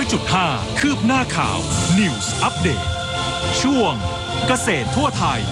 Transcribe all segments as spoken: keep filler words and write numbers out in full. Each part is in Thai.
อยจุดห้า คืบหน้าข่าว News Update ช่วงเกษตรทั่วไทย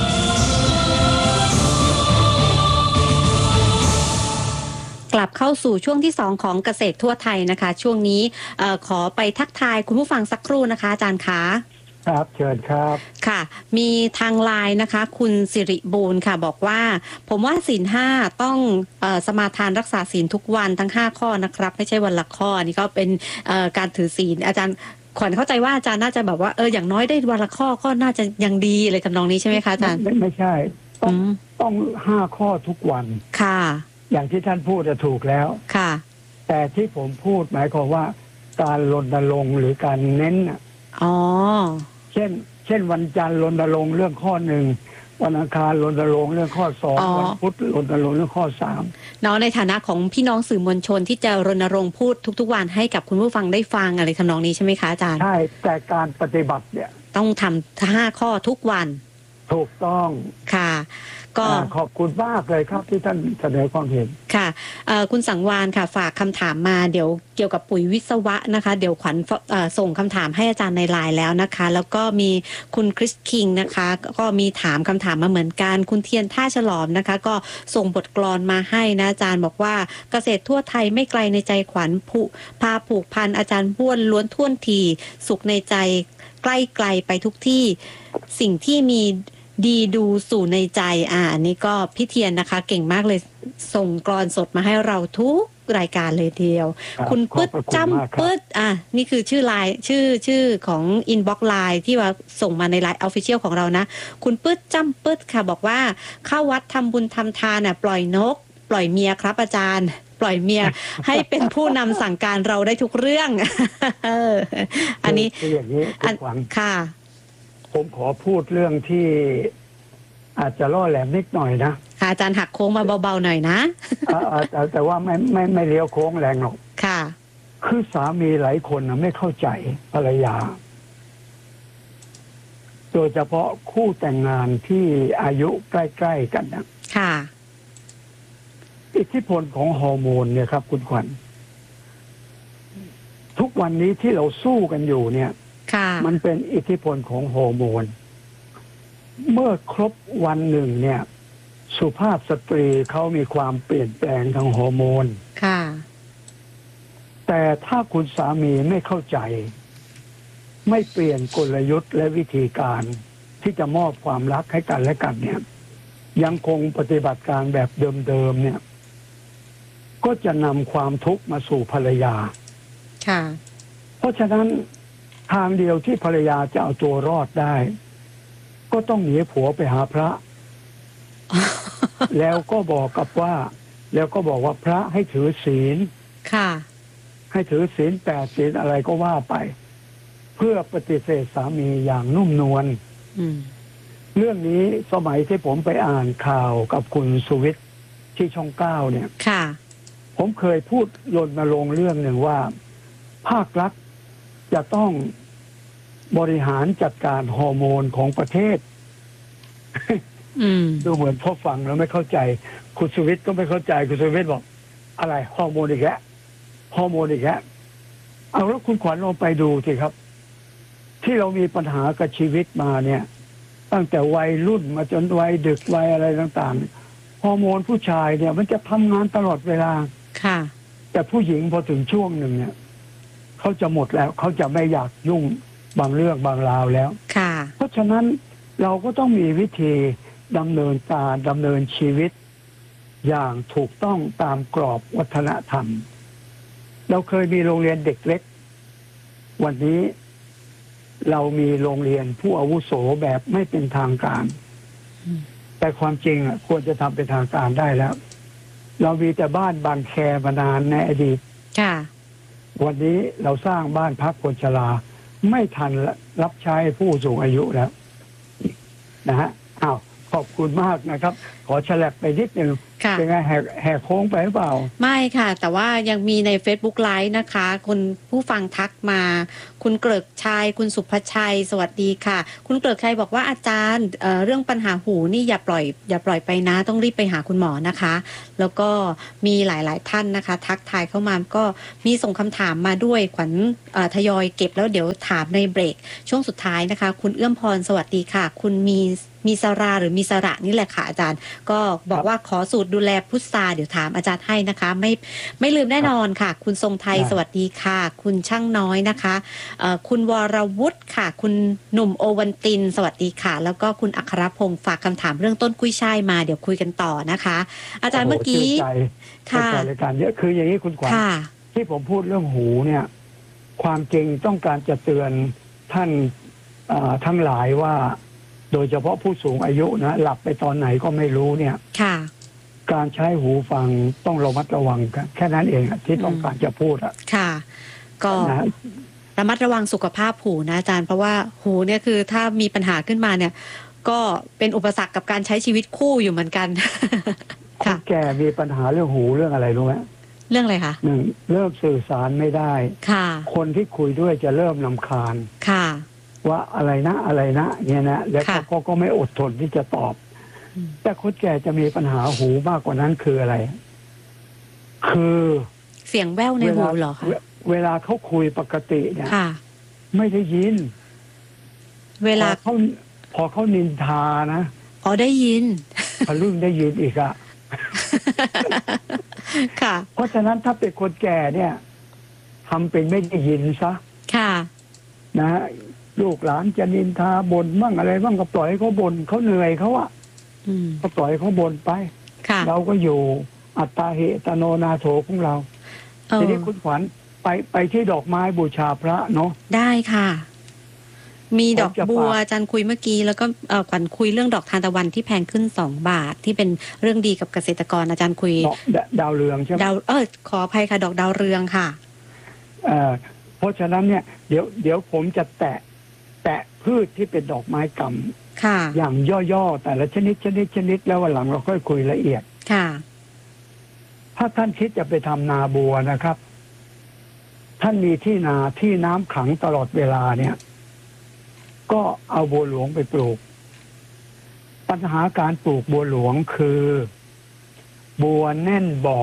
กลับเข้าสู่ช่วงที่สองของเกษตรทั่วไทยนะคะช่วงนี้เอ่อขอไปทักทายคุณผู้ฟังสักครู่นะคะอาจารย์คะครับเชิญครับค่ะมีทางไลน์นะคะคุณสิริบูรณ์ค่ะบอกว่าผมว่าศีลห้าต้องเอ่อสมาทานรักษาศีลทุกวันทั้งห้าข้อนะครับไม่ใช่วันละข้อนี่ก็เป็นเอ่อการถือศีลอาจารย์ขวัญเข้าใจว่าอาจารย์น่าจะแบบว่าเอออย่างน้อยได้วันละข้อก็น่าจะยังดีอะไรทำนองนี้ใช่ไหมคะอาจารย์ไม่ไม่ใช่ต้องต้องห้าข้อทุกวันค่ะอย่างที่ท่านพูดจะถูกแล้วค่ะแต่ที่ผมพูดหมายความว่าการรณรงค์หรือการเน้นอ๋อเช่นเช่นวันจันทร์รณรงค์เรื่องข้อหนึ่งวันอังคารรณรงค์เรื่องข้อสองวันพุธรณรงค์เรื่องข้อสามเนาะในฐานะของพี่น้องสื่อมวลชนที่จะรณรงค์พูดทุกๆวันให้กับคุณผู้ฟังได้ฟังอะไรทำนองนี้ใช่ไหมคะอาจารย์ใช่แต่การปฏิบัติเนี่ยต้องทำห้าข้อทุกวันถูกต้องค่ะก็ขอบคุณมากเลยครับที่ท่านเสนอความเห็นค่ะคุณสังวานค่ะฝากคำถามมาเดี๋ยวเกี่ยวกับปุ๋ยวิศวะนะคะเดี๋ยวขวัญส่งคำถามให้อาจารย์ในไลน์แล้วนะคะแล้วก็มีคุณคริสคิงนะคะก็มีถามคำถามมาเหมือนกันคุณเทียนท่าฉลอมนะคะก็ส่งบทกลอนมาให้นะอาจารย์บอกว่าเกษตรทั่วไทยไม่ไกลในใจขวัญผูพาผูกพันอาจารย์บ้วนล้วนท่วนทีสุขในใจใกล้ไกลไปทุกที่สิ่งที่มีดีดูสู่ในใจอ่าอันนี้ก็พี่เทียนนะคะเก่งมากเลยส่งกลอนสดมาให้เราทุกรายการเลยทีเดียวคุณปึ๊ดจ้ำปึ๊ดอ่ะนี่คือชื่อไลน์ชื่อชื่อของอินบ็อกซ์ไลน์ที่ว่าส่งมาในไลน์ออฟฟิเชียลของเรานะคุณปึ๊ดจ้ำปึ๊ดค่ะบอกว่าเข้าวัดทำบุญทำทานน่ะปล่อยนกปล่อยเมียครับอาจารย์ปล่อยเมียให้เป็นผู้นำสั่งการเราได้ทุกเรื่องอันนี้อย่างนี้ค่ะผมขอพูดเรื่องที่อาจจะล่อแหลมนิดหน่อยนะค่ะอาจารย์หักโค้งมาเบาๆหน่อยนะแต่แต่ว่าไม่ไม่ไม่เลี้ยวโค้งแรงหรอกค่ะคือสามีหลายคนนะไม่เข้าใจภรรยาโดยเฉพาะคู่แต่งงานที่อายุใกล้ๆกันนะค่ะอิทธิพลของฮอร์โมนเนี่ยครับคุณขวัญทุกวันนี้ที่เราสู้กันอยู่เนี่ยมันเป็นอิทธิพลของฮอร์โมนเมื่อครบวันหนึ่งเนี่ยสุภาพสตรีเขามีความเปลี่ยนแปลงทางฮอร์โมนค่ะแต่ถ้าคุณสามีไม่เข้าใจไม่เปลี่ยนกลยุทธ์และวิธีการที่จะมอบความรักให้กันและกันเนี่ยยังคงปฏิบัติการแบบเดิมๆเนี่ยก็จะนำความทุกข์มาสู่ภรรยาค่ะเพราะฉะนั้นทางเดียวที่ภรรยาจะเอาตัวรอดได้ก็ต้องหนีผัวไปหาพระ แล้วก็บอกกับว่าแล้วก็บอกว่าพระให้ถือศีลค่ะให้ถือศีลแปดศีลอะไรก็ว่าไปเพื่อปฏิเสธสามีอย่างนุ่มนวลเรื่องนี้สมัยที่ผมไปอ่านข่าวกับคุณสุวิทย์ที่ช่องเก้าเนี่ยค่ะผมเคยพูดรณรงค์เรื่องหนึ่งว่าภาครัฐจะต้องบริหารจัดการฮอร์โมนของประเทศดูเหมือนพอฟังแล้วไม่เข้าใจคุณสุวิทย์ก็ไม่เข้าใจคุณสุวิทย์บอกอะไรฮอร์โมนอีกแล้วฮอร์โมนอีกแล้วเอาแล้วคุณขวัญลองไปดูสิครับที่เรามีปัญหากับชีวิตมาเนี่ยตั้งแต่วัยรุ่นมาจนวัยดึกวัยอะไรต่างๆฮอร์โมนผู้ชายเนี่ยมันจะทำงานตลอดเวลาค่ะแต่ผู้หญิงพอถึงช่วงหนึ่งเนี่ยเขาจะหมดแล้วเขาจะไม่อยากยุ่งบางเรื่องบางราวแล้วค่ะเพราะฉะนั้นเราก็ต้องมีวิธีดำเนินการดำเนินชีวิตอย่างถูกต้องตามกรอบวัฒนธรรมเราเคยมีโรงเรียนเด็กเล็กวันนี้เรามีโรงเรียนผู้อาวุโสแบบไม่เป็นทางการแต่ความจริงอ่ะควรจะทำเป็นทางการได้แล้วเรามีแต่บ้านบางแคมานานในอดีตค่ะวันนี้เราสร้างบ้านพักคนชราไม่ทันรับใช้ผู้สูงอายุแล้วนะฮะอ้าวขอบคุณมากนะครับขอแฉลบไปนิดนึงค่ะเป็นไงแหกแหกโค้งไปหรือเปล่าไม่ค่ะแต่ว่ายังมีใน Facebook Live นะคะคุณผู้ฟังทักมาคุณเกริกชัยคุณสุภชัยสวัสดีค่ะคุณเกริกชัยบอกว่าอาจารย์ เอ่อ เรื่องปัญหาหูนี่อย่าปล่อยอย่าปล่อยไปนะต้องรีบไปหาคุณหมอนะคะแล้วก็มีหลายๆท่านนะคะทักทายเข้ามาก็มีส่งคำถามมาด้วยขวัญทยอยเก็บแล้วเดี๋ยวถามในเบรกช่วงสุดท้ายนะคะคุณเอื้อมพรสวัสดีค่ะคุณมีมีสราหรือมีสระนี่แหละค่ะอาจารย์ก็บอกว่าขอสูตรดูแลพุทราเดี๋ยวถามอาจารย์ให้นะคะไม่ไม่ลืมแน่นอนค่ะคุณทรงไทยสวัสดีค่ะคุณช่างน้อยนะคะคุณวรวุฒิค่ะคุณหนุ่มโอวันตินสวัสดีค่ะแล้วก็คุณอัครพงศ์ฝากคำถามเรื่องต้นกุ้ยช่ายมาเดี๋ยวคุยกันต่อนะคะอาจารย์เมื่อกี้ค่ะรายการเยอะคืออย่างนี้คุณขวัญที่ผมพูดเรื่องหูเนี่ยความจริงต้องการจะเตือนท่านทั้งหลายว่าโดยเฉพาะผู้สูงอายุนะหลับไปตอนไหนก็ไม่รู้เนี่ยค่ะการใช้หูฟังต้องระมัดระวังกันแค่นั้นเองที่ต้องการจะพูดอ่ะค่ะก็ระมัดระวังสุขภาพหูนะอาจารย์เพราะว่าหูเนี่ยคือถ้ามีปัญหาขึ้นมาเนี่ยก็เป็นอุปสรรคกับการใช้ชีวิตคู่อยู่เหมือนกันค่ะแกมีปัญหาเรื่องหูเรื่องอะไรรู้ไหมเรื่องอะไรคะหนึ่งเริ่มสื่อสารไม่ได้ค่ะคนที่คุยด้วยจะเริ่มรำคาญค่ะว่าอะไรนะอะไรนะเนี่ยนะแล้วเขาก็ไม่อดทนที่จะตอบแต่คนแก่จะมีปัญหาหูมากกว่านั้นคืออะไรคือเสียงแว่วในหูเหรอคะเวลาเขาคุยปกติเนี่ยไม่ได้ยินเวลาเขาพอเขานินทานะอ๋อได้ยินพอรุ่งได้ยินอีกอะค่ะเพราะฉะนั้นถ้าเป็นคนแก่เนี่ยทำเป็นไม่ได้ยินซะค่ะนะลูกหลานจะนินทาบ่นบ้างอะไรบ้างก็ปล่อยให้เขาบ่นเขาเหนื่อยเขาอะก็ปล่อยเขาบ่นไปเราก็อยู่อัตตาเหตโนนาโถของเราทีนี้คุณขวัญไปไปที่ดอกไม้บูชาพระเนาะได้ค่ะมีดอกบัวอาจารย์คุยเมื่อกี้แล้วก็ขวัญคุยเรื่องดอกทานตะวันที่แพงขึ้นสองบาทที่เป็นเรื่องดีกับเกษตรกรอาจารย์คุยดาวเรืองใช่ไหมดาวเออขออภัยค่ะดอกดาวเรืองค่ะเอ่อเพราะฉะนั้นเนี่ยเดี๋ยวเดี๋ยวผมจะแตะแตะพืชที่เป็นดอกไม้กำค่ะอย่างย่อๆแต่ละชนิดชนิดชนิดแล้ววันหลังเราค่อยคุยละเอียดค่ะถ้าท่านคิดจะไปทำนาบัวนะครับท่านมีที่นาที่น้ำขังตลอดเวลาเนี่ยก็เอาบัวหลวงไปปลูกปัญหาการปลูกบัวหลวงคือบัวแน่นบ่อ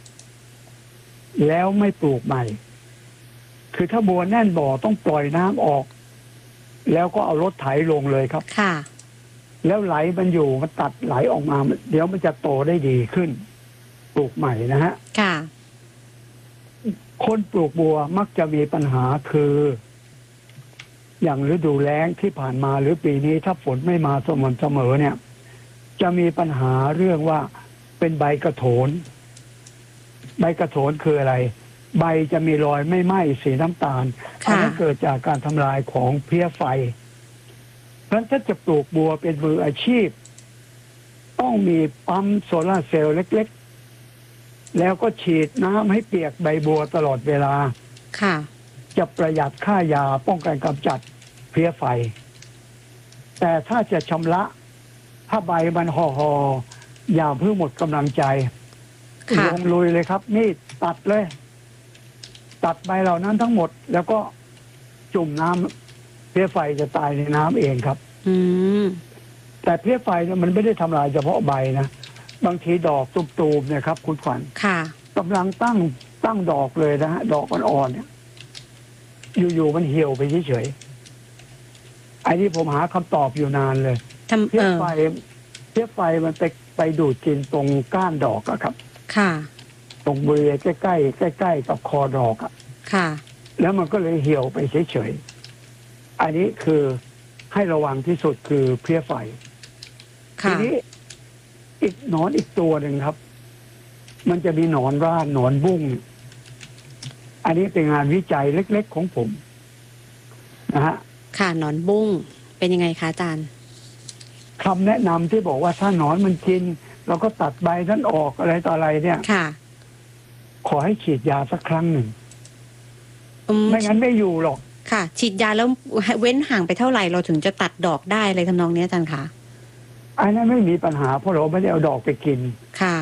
แล้วไม่ปลูกใหม่คือถ้าบัวแน่นบ่อต้องปล่อยน้ำออกแล้วก็เอารถไถลงเลยครับค่ะแล้วไหลมันอยู่มันตัดไหลออกมาเดี๋ยวมันจะโตได้ดีขึ้นปลูกใหม่นะฮะค่ะคนปลูกบัวมักจะมีปัญหาคืออย่างฤดูแล้งที่ผ่านมาหรือปีนี้ถ้าฝนไม่มาสม่ำเสมอเนี่ยจะมีปัญหาเรื่องว่าเป็นใบกระโถนใบกระโถนคืออะไรใบจะมีรอยไม่ไหม้สีน้ำตาลอันนั้นเกิดจากการทำลายของเพลี้ยไฟเพราะฉะนั้นถ้าจะปลูกบัวเป็นมืออาชีพต้องมีปั๊มโซลาร์เซลล์เล็กๆแล้วก็ฉีดน้ำให้เปียกใบบัวตลอดเวลาค่ะจะประหยัดค่ายาป้องกันกำจัดเพลี้ยไฟแต่ถ้าจะชำระถ้าใบมันห่อห่ออย่าเพิ่งหมดกำลังใจลงลุยเลยครับนี่ตัดเลยตัดใบเหล่านั้นทั้งหมดแล้วก็จุ่มน้ำเพลี้ยไฟจะตายในน้ำเองครับอืมแต่เพลี้ยไฟเนี่ยมันไม่ได้ทำลายเฉพาะใบนะบางทีดอกตูมๆเนี่ยครับคุณขวัญค่ะกำลังตั้งตั้งดอกเลยนะฮะดอกอ่อนๆเนี่ยอยู่ๆมันเหี่ยวไปเฉยๆไอ้นี่ผมหาคำตอบอยู่นานเลยเพลี้ยไฟเพลี้ยไฟมันไปไปดูดกินตรงก้านดอกอะครับค่ะตรงบริเวณใกล้ๆใกล้ๆกับคอดอกอะค่ะแล้วมันก็เลยเหี่ยวไปเฉยๆอันนี้คือให้ระวังที่สุดคือเพลี้ยไฟทีนี้อีกหนอนอีกตัวหนึ่งครับมันจะมีหนอนร่านหนอนบุ้งอันนี้เป็นงานวิจัยเล็กๆของผมนะฮะค่ะหนอนบุ้งเป็นยังไงคะอาจารย์คำแนะนำที่บอกว่าถ้าหนอนมันกินเราก็ตัดใบนั้นออกอะไรต่ออะไรเนี่ยค่ะขอให้ฉีดยาสักครั้งหนึ่งไม่งั้นไม่อยู่หรอกค่ะฉีดยาแล้วเว้นห่างไปเท่าไหร่เราถึงจะตัดดอกได้อะไรทำนองนี้อาจารย์คะอันนั้นไม่มีปัญหาเพราะเราไม่ได้เอาดอกไปกินค่ะ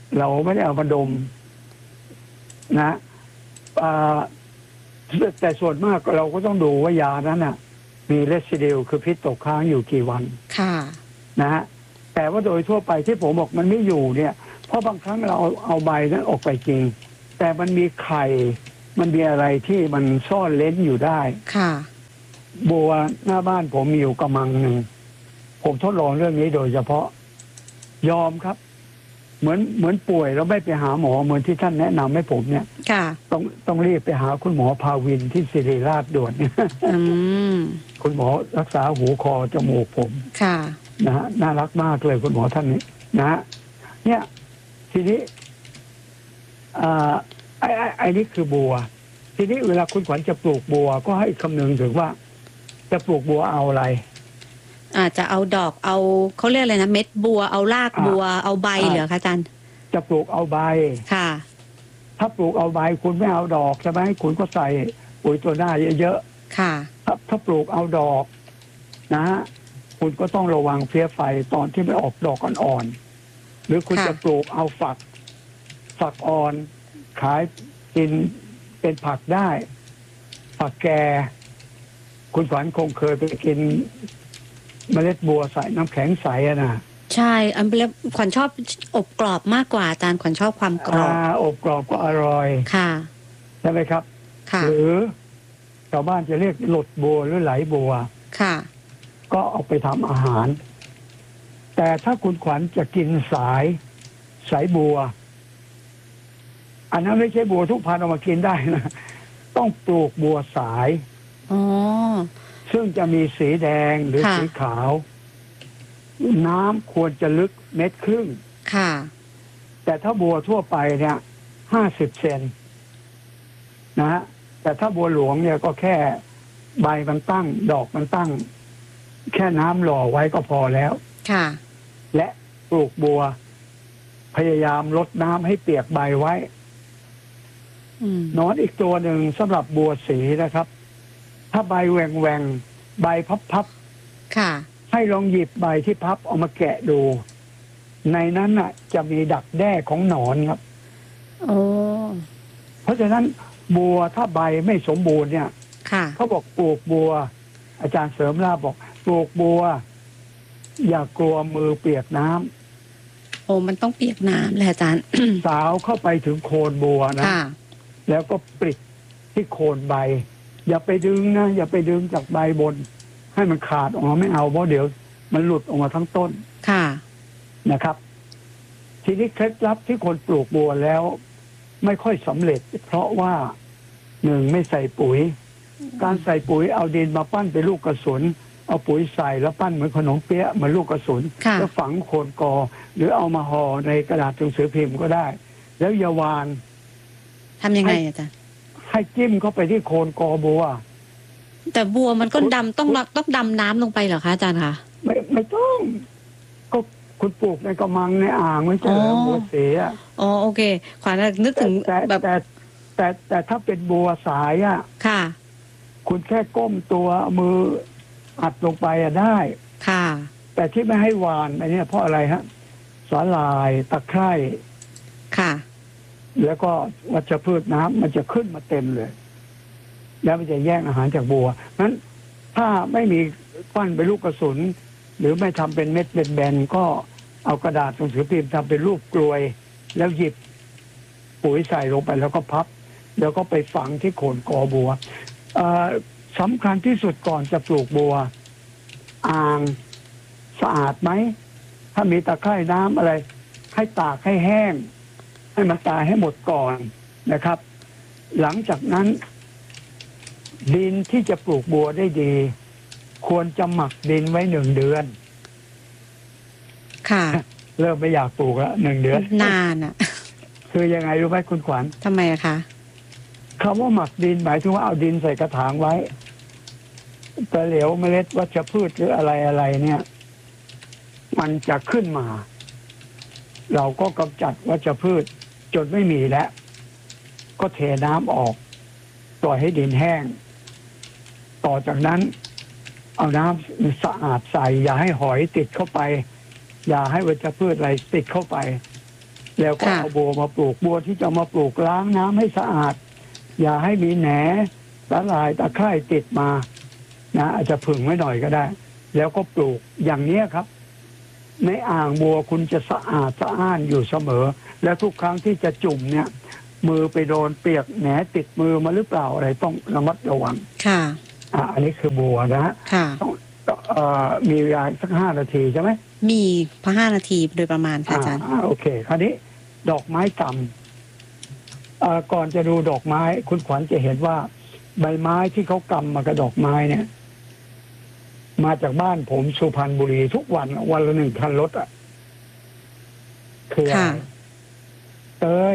เราไม่ได้เอามาดมนะอ่าแต่ส่วนมากเราก็ต้องดูว่ายานั้นน่ะมีเรซิดิวคือพิษตกค้างอยู่กี่วันค่ะนะฮะแต่ว่าโดยทั่วไปที่ผมบอกมันไม่อยู่เนี่ยเพราะบางครั้งเราเอาเอาใบนั้นออกไปจริงแต่มันมีไข่มันมีอะไรที่มันซ่อนเล้นอยู่ได้ค่ะบัวหน้าบ้านผมมีอยู่กระมังหนึ่งผมทดลองเรื่องนี้โดยเฉพาะยอมครับเหมือนเหมือนป่วยแล้วไม่ไปหาหมอเหมือนที่ท่านแนะนำให้ผมเนี่ยค่ะต้องต้องรีบไปหาคุณหมอภาวินที่ศิริราชด่วนอืมคุณหมอรักษาหูคอจมูกผมค่ะนะฮะน่ารักมากเลยคุณหมอท่านนี้นะฮะเนี่ยทีนี้อ่าไอ้ไอ้ไอ้นี่คือบัวทีนี้เวลาคุณขวัญจะปลูกบัวก็ให้คำนึงถึงว่าจะปลูกบัวเอาอะไรอาจจะเอาดอกเอาเขาเรียกอะไรนะเม็ดบัวเอารากบัวเอาใบเหรอคะอาจารย์จะปลูกเอาใบค่ะถ้าปลูกเอาใบคุณไม่เอาดอกใช่ไหมคุณก็ใส่ปุ๋ยตัวหน้าเยอะๆค่ะถ้าถ้าปลูกเอาดอกนะฮะคุณก็ต้องระวังเพลี้ยไฟตอนที่ไม่ออกดอกอ่อนๆหรือคุณจะปลูกเอาฝักฝักอ่อนขายกินเป็นผักได้ผักแก่คุณขวัญคงเคยไปกินเมล็ดบัวใส่น้ำแข็งใสอะนะใช่อันเล็บขวัญชอบอบกรอบมากกว่าอาจารย์ขวัญชอบความกรอบอบกรอบก็อร่อยค่ะใช่ไหมครับค่ะหรือชาวบ้านจะเรียกหลดบัวหรือไหลบัวค่ะก็เอาไปทำอาหารแต่ถ้าคุณขวัญจะกินสายสายบัวอันนั้นไม่ใช่บัวทุกพันธุ์เอามากินได้นะต้องปลูกบัวสายอ๋อซึ่งจะมีสีแดงหรือสีขาวน้ำควรจะลึกเม็ดครึ่งค่ะแต่ถ้าบัวทั่วไปเนี่ยห้าสิบเซนนะฮะแต่ถ้าบัวหลวงเนี่ยก็แค่ใบมันตั้งดอกมันตั้งแค่น้ำหล่อไว้ก็พอแล้วค่ะและปลูกบัวพยายามลดน้ำให้เปียกใบไว้นอนอีกตัวหนึ่งสำหรับบัวสีนะครับถ้าใบแหว่งแหว่งใบพับพับค่ะให้ลองหยิบใบที่พับเอามาแกะดูในนั้นน่ะจะมีดักแด้ของหนอนครับโอ้เพราะฉะนั้นบัวถ้าใบไม่สมบูรณ์เนี่ยเขาบอกปลูกบัวอาจารย์เสริมลาบอกปลูกบัวอย่ากลัวมือเปียกน้ำโอ้มันต้องเปียกน้ำเลยอาจารย์สาวเข้าไปถึงโคนบัวนะแล้วก็ปลิดที่โคนใบอย่าไปดึงนะอย่าไปดึงจากใบบนให้มันขาดออกมาไม่เอาเพราะเดี๋ยวมันหลุดออกมาทั้งต้นค่ะนะครับทีนี้เคล็ดลับที่คนปลูกบัวแล้วไม่ค่อยสำเร็จเพราะว่าหนึ่งไม่ใส่ปุ๋ยการใส่ปุ๋ยเอาดินมาปั้นเป็นลูกกระสุนเอาปุ๋ยใส่แล้วปั้นเหมือนขนมเปี๊ยะเหมือนลูกกระสุนแล้วฝังโคนกอหรือเอามาห่อในกระดาษหนังสือพิมพ์ก็ได้แล้วอย่าวานทำยังไงอาจารย์ให้จิ้มเข้าไปที่โคนกอบัวแต่บัวมันก็ดำต้องต้องดำน้ำลงไปเหรอคะอาจารย์คะไม่ไม่ต้องก็คุณปลูกในกระมังในอ่างไม่ใช่เหรอบัวเสียอ๋อโอเคขวัญนึกถึงแบบแต่แต่แต่ถ้าเป็นบัวสายอ่ะค่ะคุณแค่ก้มตัวมืออัดลงไปอะได้ค่ะแต่ที่ไม่ให้หวานอันนี้เพราะอะไรฮะสาหร่ายตะไคร้ค่ะแล้วก็วัชพืชน้ำมันจะขึ้นมาเต็มเลยแล้วมันจะแย่งอาหารจากบัวนั้นถ้าไม่มีปั้นเป็นลูกกระสุนหรือไม่ทำเป็นเม็ดเป็นแบนก็เอากระดาษหนังสือพิมพ์ทำเป็นรูปกลวยแล้วหยิบปุ๋ยใส่ลงไปแล้วก็พับแล้วก็ไปฝังที่โคนกอบัวสำคัญที่สุดก่อนจะปลูกบัวอ่างสะอาดไหมถ้ามีตะไคร่น้ำอะไรให้ตากให้แห้งให้มันตายให้หมดก่อนนะครับหลังจากนั้นดินที่จะปลูกบัวได้ดีควรจะหมักดินไว้หนึ่งเดือนค่ะเริ่มไม่อยากปลูกแล้วหนึ่งเดือนนานอ่ะคือยังไงรู้ไหมคุณขวัญทำไมอะคะคำว่าหมักดินหมายถึงว่าเอาดินใส่กระถางไว้แต่เหลวเมล็ดวัชพืชหรืออะไรอะไรเนี่ยมันจะขึ้นมาเราก็กำจัดวัชพืชจนไม่มีแล้วก็เทน้ำออกปล่อยให้ดินแห้งต่อจากนั้นเอาน้ำสะอาดใส่อย่าให้หอยติดเข้าไปอย่าให้วัชพืชอะไรติดเข้าไปแล้วก็ค่ะเอาบัวมาปลูกบัวที่จะมาปลูกล้างน้ำให้สะอาด อย่าให้มีแหนสาหร่ายตะไคร่ติดมานะอาจจะผึ่งไว้หน่อยก็ได้ แล้วก็ปลูกอย่างนี้ครับในอ่างบัวคุณจะสะอาดสะอ้านอยู่เสมอ แล้วทุกครั้งที่จะจุ่มเนี่ย มือไปโดนเปียกแหนติดมือมาหรือเปล่าอะไรต้องระมัดระวังค่ะอ่าอันนี้คือบัวนะฮะค่ะต้องเอ่อมีเวลาสักห้านาทีใช่ไหมมีพอห้านาทีโดยประมาณค่ะอาจารย์อ่าโอเคคราวนี้ดอกไม้กำเอ่อก่อนจะดูดอกไม้ คุณขวัญจะเห็นว่า ใบไม้ที่เขากำมากับดอกไม้เนี่ย มาจากบ้านผมสุพรรณบุรีทุกวันวันละหนึ่งคันรถอ่ะคืออะไรค่ะเตย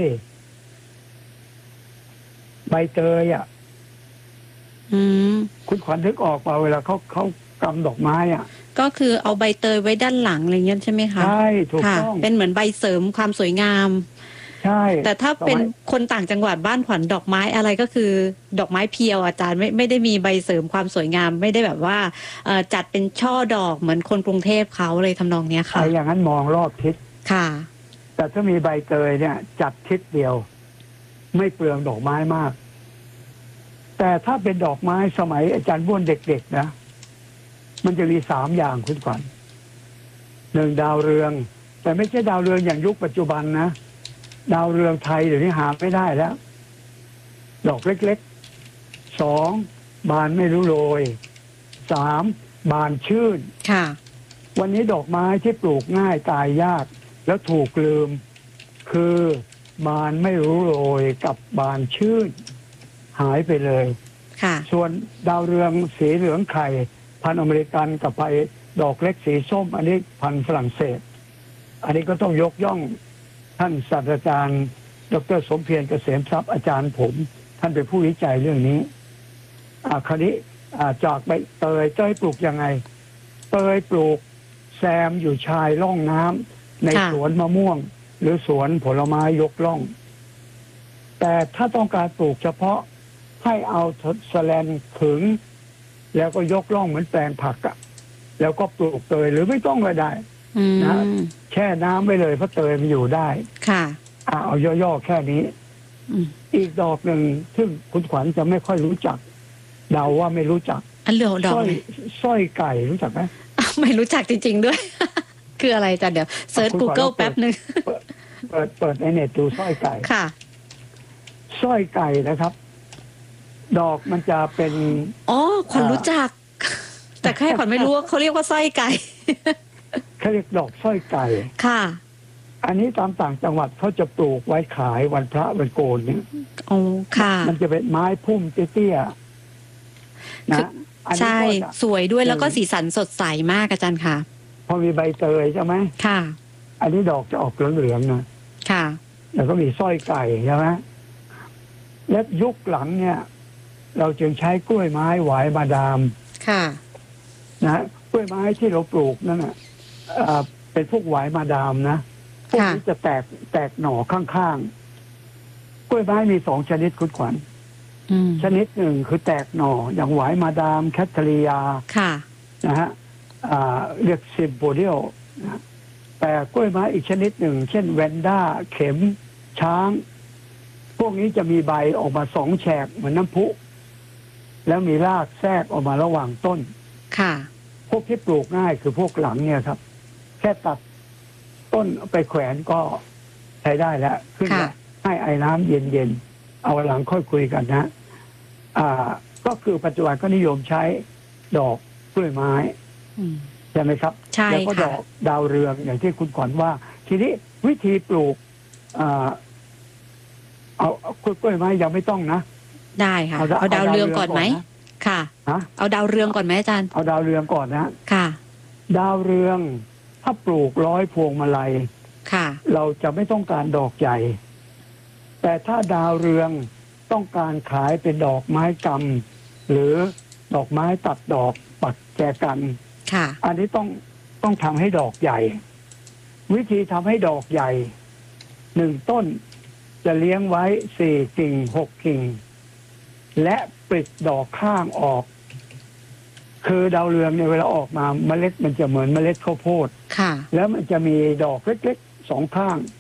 ใบเตยอ่ะอืมคุณขวัญนึกออกเปล่าเวลาเขาเขากำดอกไม้อ่ะก็คือเอาใบเตยไว้ด้านหลังอะไรเงี้ยใช่ไหมคะใช่ถูกค่ะต้องเป็นเหมือนใบเสริมความสวยงามใช่แต่ถ้าเป็นดอกไม้คนต่างจังหวัดบ้านขวัญดอกไม้อะไรก็คือ ดอกไม้เพียวอาจารย์ไม่ไม่ได้มีใบเสริมความสวยงาม ไม่ได้แบบว่าเอ่อจัดเป็นช่อดอกเหมือนคนกรุงเทพเขาเลยทำนองเนี้ยค่ะไอ้อย่างนั้นมองรอบทิศค่ะแต่ถ้ามีใบเตยเนี่ย จัดทิศเดียว ไม่เปลืองดอกไม้มาก แต่ถ้าเป็นดอกไม้สมัยอาจารย์บ้วนเด็กๆนะ มันจะมีสามอย่างคุณขวัญหนึ่งดาวเรือง แต่ไม่ใช่ดาวเรืองอย่างยุคปัจจุบันนะ ดาวเรืองไทยเดี๋ยวนี้หาไม่ได้แล้ว ดอกเล็กๆสองบานไม่รู้โรยสามบานชื่นค่ะวันนี้ดอกไม้ที่ปลูกง่ายตายยาก แล้วถูกลืม คือบานไม่รู้โรยกับบานชื่น หายไปเลยค่ะส่วนดาวเรืองสีเหลืองไข่ พันธุ์อเมริกันกับไปดอกเล็กสีส้ม อันนี้พันธุ์ฝรั่งเศส อันนี้ก็ต้องยกย่องท่านศาสตราจารย์ดรสมเพียรเกษมทรัพย์อาจารย์ผม ท่านเป็นผู้วิจัยเรื่องนี้ อ่าคราวนี้อ่าจากใบเตยเตยปลูกยังไง เตยปลูกแซมอยู่ชายร่องน้ำในค่ะสวนมะม่วง หรือสวนผลไม้ยกร่อง แต่ถ้าต้องการปลูกเฉพาะให้เอาแสแลนขึง แล้วก็ยกร่องเหมือนแปลงผักอะแล้วก็ปลูกเตยหรือไม่ต้องก็ได้อืมนะ แช่น้ำไว้เลยเพราะเตยมันอยู่ได้ค่ะอ่าเอาย่อๆแค่นี้อืมอีกดอกหนึ่งซึ่งคุณขวัญจะไม่ค่อยรู้จัก เดาว่าไม่รู้จักอันเหลือดอสกร้อยเลยสร้อยไก่รู้จักไหมไม่รู้จักจริง ๆ ด้วย คืออะไรอาจารย์เดี๋ยวเซิร์ชคุณขวัญ Google ลองเปิดแป๊บหนึ่งเปิดเปิดในเน็ตดูสร้อยไก่ค่ะสร้อยไก่นะครับ ดอกมันจะเป็นอ๋อ ขวัญอ่ารู้รู้จัก แต่แค่ขวัญไม่รู้ว่าเขาเรียกว่าสร้อยไก่เขาเรียกดอกสร้อยไก่ค่ะอันนี้ตามต่างจังหวัดเขาจะปลูกไว้ขายวันพระวันโกนเนี่ยโอ้ค่ะมันจะเป็นไม้พุ่มเตี้ยๆนะอันนี้ใช่ก็จะสวยด้วยแล้วก็อืมสีสันสดใสมากอาจารย์ค่ะพอมีใบเตยใช่ไหมค่ะอันนี้ดอกจะออกเหลืองๆนะค่ะแล้วก็มีสร้อยไก่ใช่ไหมและยุคหลังเนี่ย เราจึงใช้กล้วยไม้หวายมาดามค่ะนะกล้วยไม้ที่เราปลูกนั่นน่ะเอ่อเป็นพวกหวายมาดามนะพวกนี้จะแตกแตกหน่อข้างๆกล้วยไม้มีสองชนิดคุณขวัญอืมชนิดหนึ่งคือแตกหน่ออย่างหวายมาดามแคทเธอรียาค่ะนะฮะอ่าเรียกซิมโบเดียลนะแต่กล้วยไม้อีกชนิดหนึ่ง เช่นแวนด้าเข็มช้าง พวกนี้จะมีใบออกมาสองแฉกเหมือนน้ำพุ แล้วมีรากแทรกออกมาระหว่างต้นค่ะพวกที่ปลูกง่ายคือพวกหลังเนี่ยครับ แค่ตัดต้นไปแขวนก็ใช้ได้แล้ว ขึ้นมาค่ะให้ไอ้น้ำเย็นๆ เอาหลังค่อยคุยกันนะ อ่า ก็คือปัจจุบันก็นิยมใช้ดอกกล้วยไม้อืมใช่ไหมครับใช่แล้วก็ดค่ะอกดาวเรืองอย่างที่คุณขวัญว่า ทีนี้วิธีปลูก อ่า เอาเอากล้วยไม้ยังไม่ต้องนะได้ค่ะเอาดาเอาดาวเอาดาวเรืองก่อนไหมเรืองก่อนนะค่ะฮะเอาดาวเรืองก่อนไหมอาจารย์เอาดาวเรืองก่อนนะค่ะดาวเรือง ถ้าปลูกร้อยพวงมาลัยค่ะเราจะไม่ต้องการดอกใหญ่ แต่ถ้าดาวเรืองต้องการขายเป็นดอกไม้กำหรือดอกไม้ตัดดอกปักแจกันค่ะอันนี้ต้องต้องทำให้ดอกใหญ่ วิธีทำให้ดอกใหญ่หนึ่งต้นจะเลี้ยงไว้สี่กิ่งหกกิ่ง และปลิดดอกข้างออก คือดาวเรืองเนี่ยเวลาออกมาเมล็ดมันจะเหมือนเมล็ดข้าวโพดค่ะแล้วมันจะมีดอกเล็กๆสองข้าง ค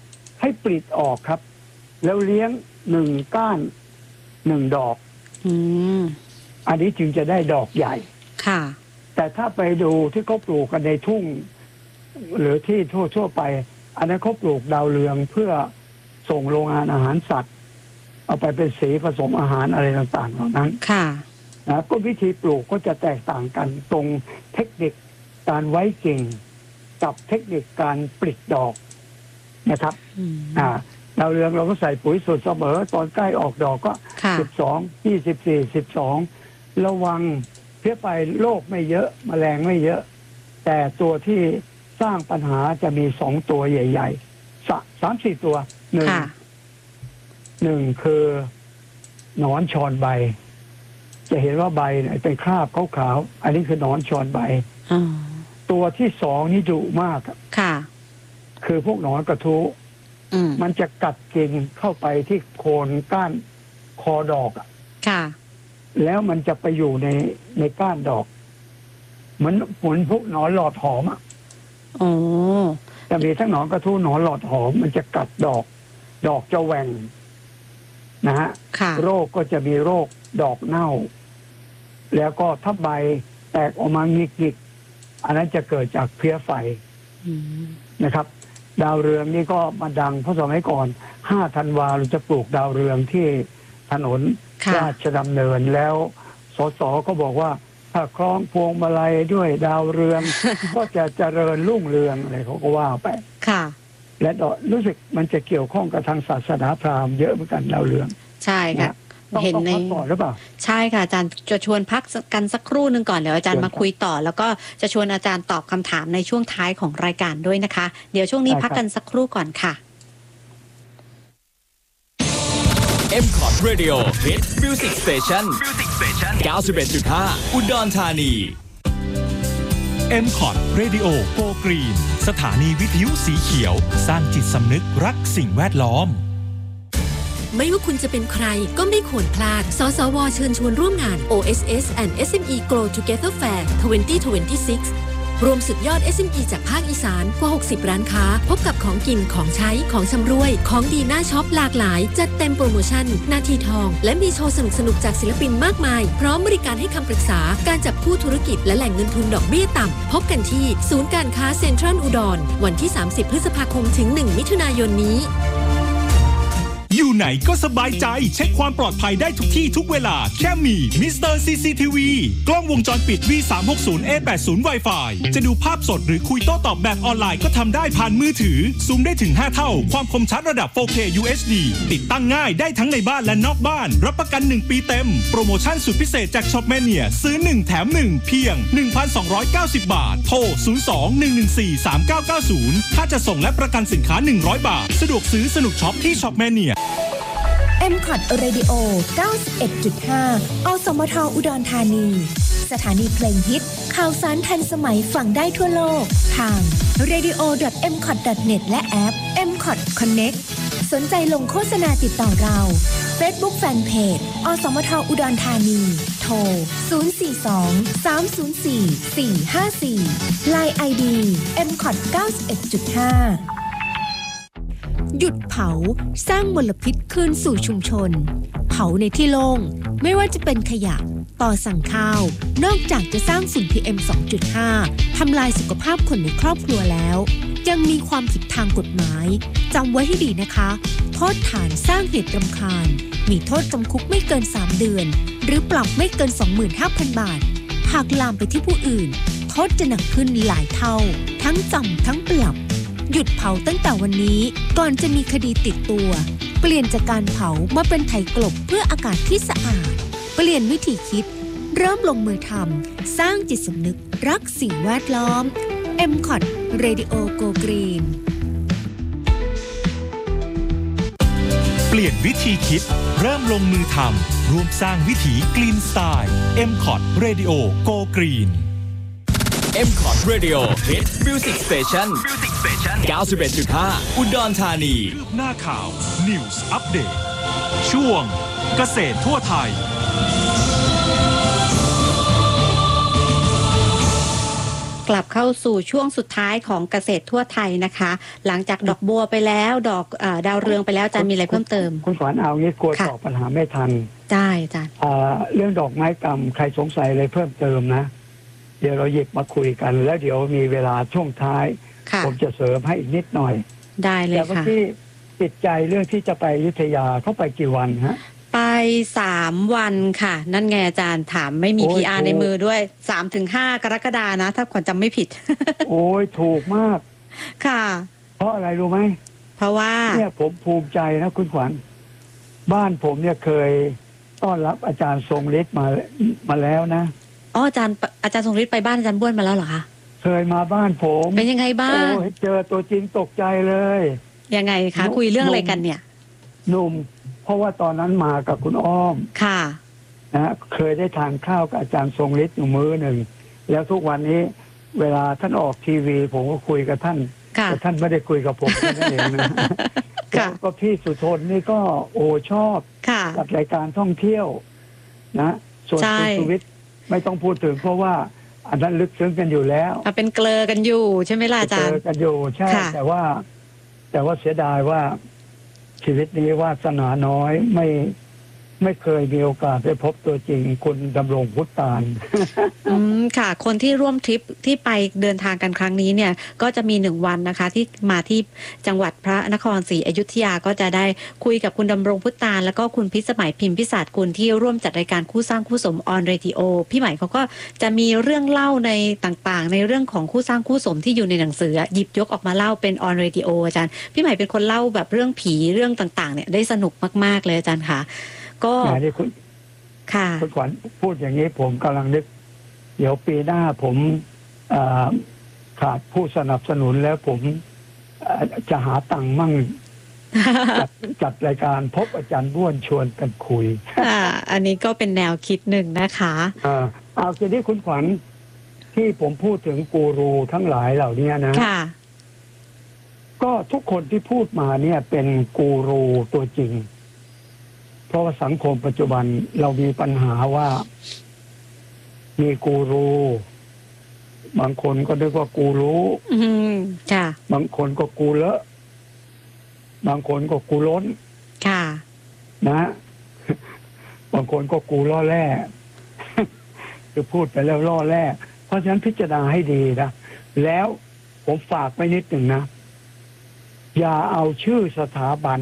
ให้ปลิดออกครับ แล้วเลี้ยงหนึ่งก้านหนึ่งดอกอืมอันนี้จึงจะได้ดอกใหญ่ค่ะแต่ถ้าไปดูที่เขาปลูกกันในทุ่ง หรือที่ทั่วทั่วไป อันนั้นเขาปลูกดาวเรืองเพื่อส่งโรงงานอาหารสัตว์ เอาไปเป็นสีผสมอาหารอะไรต่างๆเหล่านั้นค่ะนะก็วิธีปลูกก็จะแตกต่างกันตรงเทคนิคการไว้กิ่งกับเทคนิคการปลิดดอกนะครับอืมอ่าดาวเรืองเราก็ใส่ปุ๋ยสูตรเสมอตอนใกล้ออกดอกก็ค่ะสิบสองยี่สิบสี่สิบสองระวังเพี้ยไปโรคไม่เยอะแมลงไม่เยอะ แต่ตัวที่สร้างปัญหาจะมีสองตัวใหญ่ๆสะสามสี่ตัวหนึ่งค่ะหนึ่งคือหนอนชอนใบ จะเห็นว่าใบเนี่ยเป็นคราบขาวๆอันนี้คือหนอนชอนใบอ๋อตัวที่สองนี่ดุมากค่ะคือพวกหนอนกระทู้อืมมันจะกัดกินเข้าไปที่โคนก้านคอดอกอะค่ะแล้วมันจะไปอยู่ในในก้านดอก เหมือนเหมือนพวกหนอนหลอดหอมอะอ๋อจะมีทั้งหนอนกระทู้หนอนหลอดหอม มันจะกัดดอก ดอกจะแหว่งนะฮะค่ะโรคก็จะมีโรคดอกเน่า แล้วก็ถ้าใบแตกออกมาหงิกๆอันนั้นจะเกิดจากเพลี้ยไฟอืมนะครับ ดาวเรืองนี่ก็มาดังเพราะสมัยก่อนห้าธันวาเราจะปลูกดาวเรืองที่ถนนค่ะราชดำเนินแล้วสสก็บอกว่าถ้าคล้องพวงมาลัยด้วยดาวเรือง ก็จะเจริญรุ่งเรืองอะไรเขาก็ว่าไปค่ะและรู้สึกมันจะเกี่ยวข้องกับทางศาสนาพราหมณ์เยอะเหมือนกันดาวเรืองใช่ค่ะต้องเห็นต้องในพักก่อนหรือเปล่าใช่ค่ะอาจารย์จะชวนพักกันสักครู่หนึ่งก่อนเดี๋ยวอาจารย์เชิญมาคุยต่อ แล้วก็จะชวนอาจารย์ตอบคำถามในช่วงท้ายของรายการด้วยนะคะ เดี๋ยวช่วงนี้ได้ครับพักกันสักครู่ก่อนค่ะเอ็ม คอร์ด Radio Hit Music Station เก้าสิบเอ็ดจุดห้า อุดรธานีเอ็ม คอร์ด Radio Go Green สถานีวิทยุสีเขียว สร้างจิตสำนึกรักสิ่งแวดล้อมไม่ว่าคุณจะเป็นใครก็ไม่ควรพลาด สสว เชิญชวนร่วมงาน โอ เอส เอส and เอส เอ็ม อี Grow Together Fair สองพันยี่สิบหก รวมสุดยอด เอส เอ็ม อี จากภาคอีสานกว่า หกสิบ ร้านค้า พบกับของกิน ของใช้ ของชำร่วย ของดีน่าช็อปหลากหลาย จัดเต็มโปรโมชั่น นาทีทอง และมีโชว์สนุกๆ จากศิลปินมากมาย พร้อมบริการให้คำปรึกษา การจับคู่ธุรกิจและแหล่งเงินทุนดอกเบี้ยต่ำ พบกันที่ศูนย์การค้าเซ็นทรัลอุดร วันที่ สามสิบ พฤษภาคมถึง หนึ่ง มิถุนายนนี้อยู่ไหนก็สบายใจเช็คความปลอดภัยได้ทุกที่ทุกเวลาแค่มีมิสเตอร์ ซี ซี ที วี กล้องวงจรปิด วี สามหกศูนย์ เอ แปดสิบ Wi-Fi จะดูภาพสดหรือคุยโต้ตอบแบบออนไลน์ก็ทำได้ผ่านมือถือซูมได้ถึงห้าเท่าความคมชัดระดับ โฟร์เค ยู เอช ดี ติดตั้งง่ายได้ทั้งในบ้านและนอกบ้านรับประกันหนึ่งปีเต็มโปรโมชั่นสุดพิเศษจากช็อปแมเนียซื้อหนึ่งแถมหนึ่งเพียง หนึ่งพันสองร้อยเก้าสิบ บาทโทรศูนย์ สอง หนึ่ง หนึ่ง สี่ สาม เก้า เก้า ศูนย์ถ้าจะส่งและประกันสินค้าหนึ่งร้อยบาทสะดวกซื้อสนุกช็อปที่ช็อปแมเนียเอ็ม คอร์ด Radio เก้าสิบเอ็ดจุดห้า อสมท อุดรธานี สถานีเพลงฮิตข่าวสารทันสมัยฟังได้ทั่วโลก ทาง เรดิโอ ดอท เอ็ม คอร์ด ดอท เน็ต และแอป เอ็ม คอร์ด Connect สนใจลงโฆษณาติดต่อเรา Facebook Fanpage อสมท อุดรธานี โทร ศูนย์ สี่ สอง สาม ศูนย์ สี่ สี่ ห้า สี่ ไลน์ ไอ ดี เอ็ม คอร์ด เก้าสิบเอ็ดจุดห้าหยุดเผาสร้างมลพิษคืนสู่ชุมชนเผาในที่โล่งไม่ว่าจะเป็นขยะต่อสั่งข้าวนอกจากจะสร้างฝุ่น พี เอ็ม สองจุดห้า ทำลายสุขภาพคนในครอบครัวแล้วยังมีความผิดทางกฎหมายจำไว้ให้ดีนะคะโทษฐานสร้างเหตุรำคาญมีโทษจำคุกไม่เกินสามเดือนหรือปรับไม่เกิน สองหมื่นห้าพัน บาทหากลามไปที่ผู้อื่นโทษจะหนักขึ้นหลายเท่าทั้งจำทั้งปรับหยุดเผาตั้งแต่วันนี้ก่อนจะมีคดีติดตัวเปลี่ยนจากการเผามาเป็นไถกลบเพื่ออากาศที่สะอาดเปลี่ยนวิธีคิดเริ่มลงมือทำสร้างจิตสำนึกรักสิ่งแวดล้อม เอ็ม คอร์ด Radio Go Green เปลี่ยนวิธีคิดเริ่มลงมือทำร่วมสร้างวิถีกรีนสไตล์ เอ็ม คอร์ด Radio Go Green เอ็ม คอร์ด Radio Hit Music Station เก้าสิบเอ็ดจุดห้า อุดรธานีคืบหน้าข่าว News Update ช่วงเกษตรทั่วไทยกลับเข้าสู่ช่วงสุดท้ายของเกษตรทั่วไทยนะคะ หลังจากดอกบัวไปแล้วดอกเอ่อดาวเรืองไปแล้วอาจารย์มีอะไรเพิ่มเติมคุณขวัญเอางี้กลัวค่ะตอบปัญหาไม่ทันได้อาจารย์อ่าเรื่องดอกไม้กำใครสงสัยอะไรเพิ่มเติมนะ เดี๋ยวเราหยิบมาคุยกัน แล้วเดี๋ยวมีเวลาช่วงท้ายค่ะผมจะเสริมให้อีกนิดหน่อยได้เลยแต่เมื่อค่ะกี้ติดใจเรื่องที่จะไปอยุธยาเขาไปกี่วันฮะไปสามวันค่ะ นั่นไงอาจารย์ถามไม่มีโอ้ยพี อาร์ถูกในมือด้วยสามถึงห้ากรกฎานะ ถ้าขวัญจำไม่ผิดโอ้ยถูกมากค่ะเพราะอะไรรู้ไหมเพราะว่าเนี่ยผมภูมิใจนะคุณขวัญบ้านผมเนี่ยเคยต้อนรับอาจารย์ทรงฤทธิ์มามาแล้วนะอ๋ออาจารย์อาจารย์ทรงฤทธิ์ไปบ้านอาจารย์บ้วนมาแล้วเหรอคะเคยมาบ้านผมเป็นยังไงบ้างโอ้ยเจอตัวจริงตกใจเลยยังไงคะหนุ่มคุยเรื่องอะไรกันเนี่ยหนุ่ม เพราะว่าตอนนั้นมากับคุณอ้อมค่ะนะฮะเคยได้ทานข้าวกับอาจารย์ทรงฤทธิ์อยู่มื้อหนึ่งแล้วทุกวันนี้เวลาท่านออกทีวี ผมก็คุยกับท่านค่ะแต่ท่านไม่ได้คุยกับผมแค่นั่นเองนะค่ะแล้วก็พี่สุทนนี่ก็โอ้ชอบค่ะจัดรายการท่องเที่ยวนะส่วนใช่คุณสุวิทย์ไม่ต้องพูดถึงเพราะว่าอันนั้นลึกซึ้งกันอยู่แล้วอ่ะเป็นเกลอกันอยู่ใช่ไหมล่ะอาจารเจย์อกันอยู่ใช่ค่ะแต่ว่า แต่ว่าเสียดายว่าชีวิตนี้วาสนาน้อยไม่ไม่เคยมีโอกาสได้พบตัวจริงคุณดำรงพุทธานอืมค่ะ คนที่ร่วมทริปที่ไปเดินทางกันครั้งนี้เนี่ย ก็จะมีหนึ่งวันนะคะ ที่มาที่จังหวัดพระนครศรีอยุธยาก็จะได้คุยกับคุณดำรงพุทธานแล้วก็คุณพิสมัยพิมพิศาสกุลที่ร่วมจัดรายการคู่สร้างคู่สมออนเรดิโอพี่ใหม่เขาก็จะมีเรื่องเล่าในต่างๆ ในเรื่องของคู่สร้างคู่สมที่อยู่ในหนังสือหยิบยกออกมาเล่าเป็นออนเรดิโออาจารย์พี่ใหม่เป็นคนเล่าแบบเรื่องผีเรื่องต่างๆเนี่ยได้สนุกมากๆเลยอาจารย์ค่ะก็แหมนี่คุณค่ะคุณขวัญพูดอย่างนี้ผมกำลังนึก เดี๋ยวปีหน้าผมเอ่อขาดผู้สนับสนุนแล้วผมเอ่อจะหาตังค์มั่ง จัดจัดรายการพบอาจารย์บ้วนชวนกันคุยอ่าอันนี้ก็เป็นแนวคิดหนึ่งนะคะเอ่อเอาทีนี้คุณขวัญที่ผมพูดถึงกูรูทั้งหลายเหล่านี้นะค่ะก็ทุกคนที่พูดมาเนี่ยเป็นกูรูตัวจริง เพราะว่าสังคมปัจจุบันเรามีปัญหาว่ามีกูรู บางคนก็เรียกว่ากูรู้อืมค่ะบางคนก็กูเลอะบางคนก็กูล้นค่ะนะ บางคนก็กูล่อแร่ คือพูดไปแล้วล่อแร่เพราะฉะนั้นพิจารณาให้ดีนะแล้วผมฝากไว้นิดหนึ่งนะอย่าเอาชื่อสถาบัน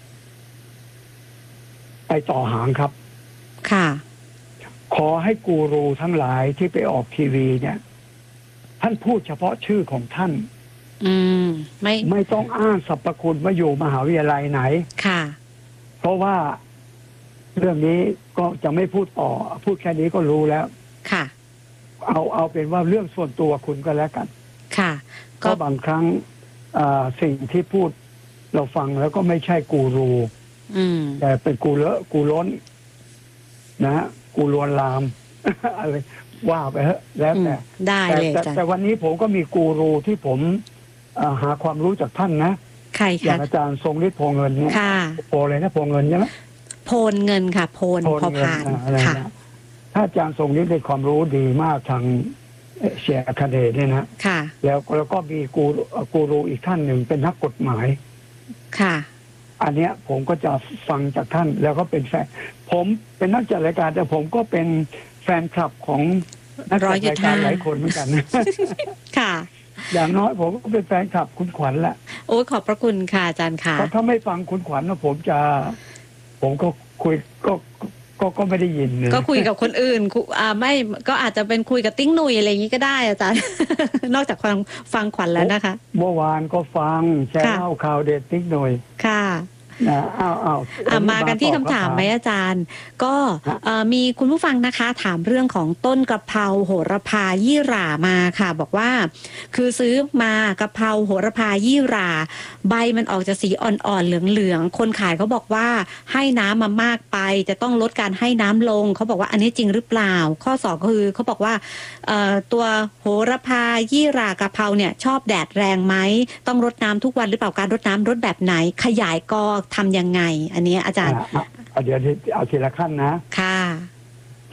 ไปต่อหางครับค่ะขอให้กูรูทั้งหลายที่ไปออกทีวีเนี่ย ท่านพูดเฉพาะชื่อของท่านอืม ไม่ไม่ต้องอ้างสรรพคุณว่าอยู่มหาวิทยาลัยไหนค่ะเพราะว่าเรื่องนี้ก็จะไม่พูดต่อ พูดแค่นี้ก็รู้แล้วค่ะเอาเอาเป็นว่าเรื่องส่วนตัวคุณก็แล้วกันค่ะก็ก็บางครั้งอ่าสิ่งที่พูดเราฟังแล้วก็ไม่ใช่กูรูอืมแต่เป็นกูเลอะกูล้น นะฮะกูลวนลาม อะไรว่าไปเถอะแล้วอืมแต่ได้แต่เลยแต่อาจารแต่ย์วันนี้ผมก็มีกูรูที่ผมอ่าหาความรู้จากท่านนะใครอย่าคะงอาจารย์ทรงฤทธิ์โพเงินเนี่ยค่ะโพเลยนะโพเงินใช่ไหมโพนเงินค่ะ โพนโพพอเงิผ่านอ่าอะไรค่ะนะถ้าอาจารย์ทรงฤทธิ์ได้ความรู้ดีมากทางเชียร์คาเดเนี่ยนะค่ะแล้วแล้วก็มีกูกูรูอีกท่านหนึ่งเป็นนักกฎหมายค่ะอันเนี้ยผมก็จะฟังจากท่านแล้วก็เป็นแฟนผมเป็นนักจัดรายการแต่ผมก็เป็นแฟนคลับของนักจัดรายการหลายคนเหมือนกันค่ะอย่างน้อยผมก็เป็นแฟนคลับคุณขวัญแหละโอ้ยขอบพระคุณค่ะอาจารย์ค่ะเพราะถ้าไม่ฟังคุณขวัญนะผมจะ ผมก็คุยก็ก็ก็ไม่ได้ยินเลยก็คุยกับคนอื่นคุอ่าไม่ก็อาจจะเป็นคุยกับติ้งหนุ่ยอะไรอย่างนี้ก็ได้อาจารย์ นอกจากฟังฟังขวัญแล้วนะคะเมื่อวานก็ฟังแชร์ค่ะเล่าข่าวเด็ดนิดหน่อยค่ะนะอ้าวอ้าวอ่ะมากันที่คำถามไหมอาจารย์ ก็เอ่อมีคุณผู้ฟังนะคะ ถามเรื่องของต้นกะเพราโหระพายี่หร่ามาค่ะ บอกว่า คือซื้อมากะเพราโหระพายี่หร่า ใบมันออกจะสีอ่อนๆเหลืองๆคนขายเขาบอกว่าให้น้ำมามากไป จะต้องลดการให้น้ำลงเขาบอกว่าอันนี้จริงหรือเปล่า ข้อสองก็คือเขาบอกว่าเอ่อตัวโหระพายี่หร่ากะเพราเนี่ยชอบแดดแรงไหมต้องรดน้ำทุกวันหรือเปล่าการรดน้ำรดแบบไหน ขยายกอทำยังไง อันนี้อาจารย์อ่ะเอาเดี๋ยวเอาทีละขั้นนะค่ะจ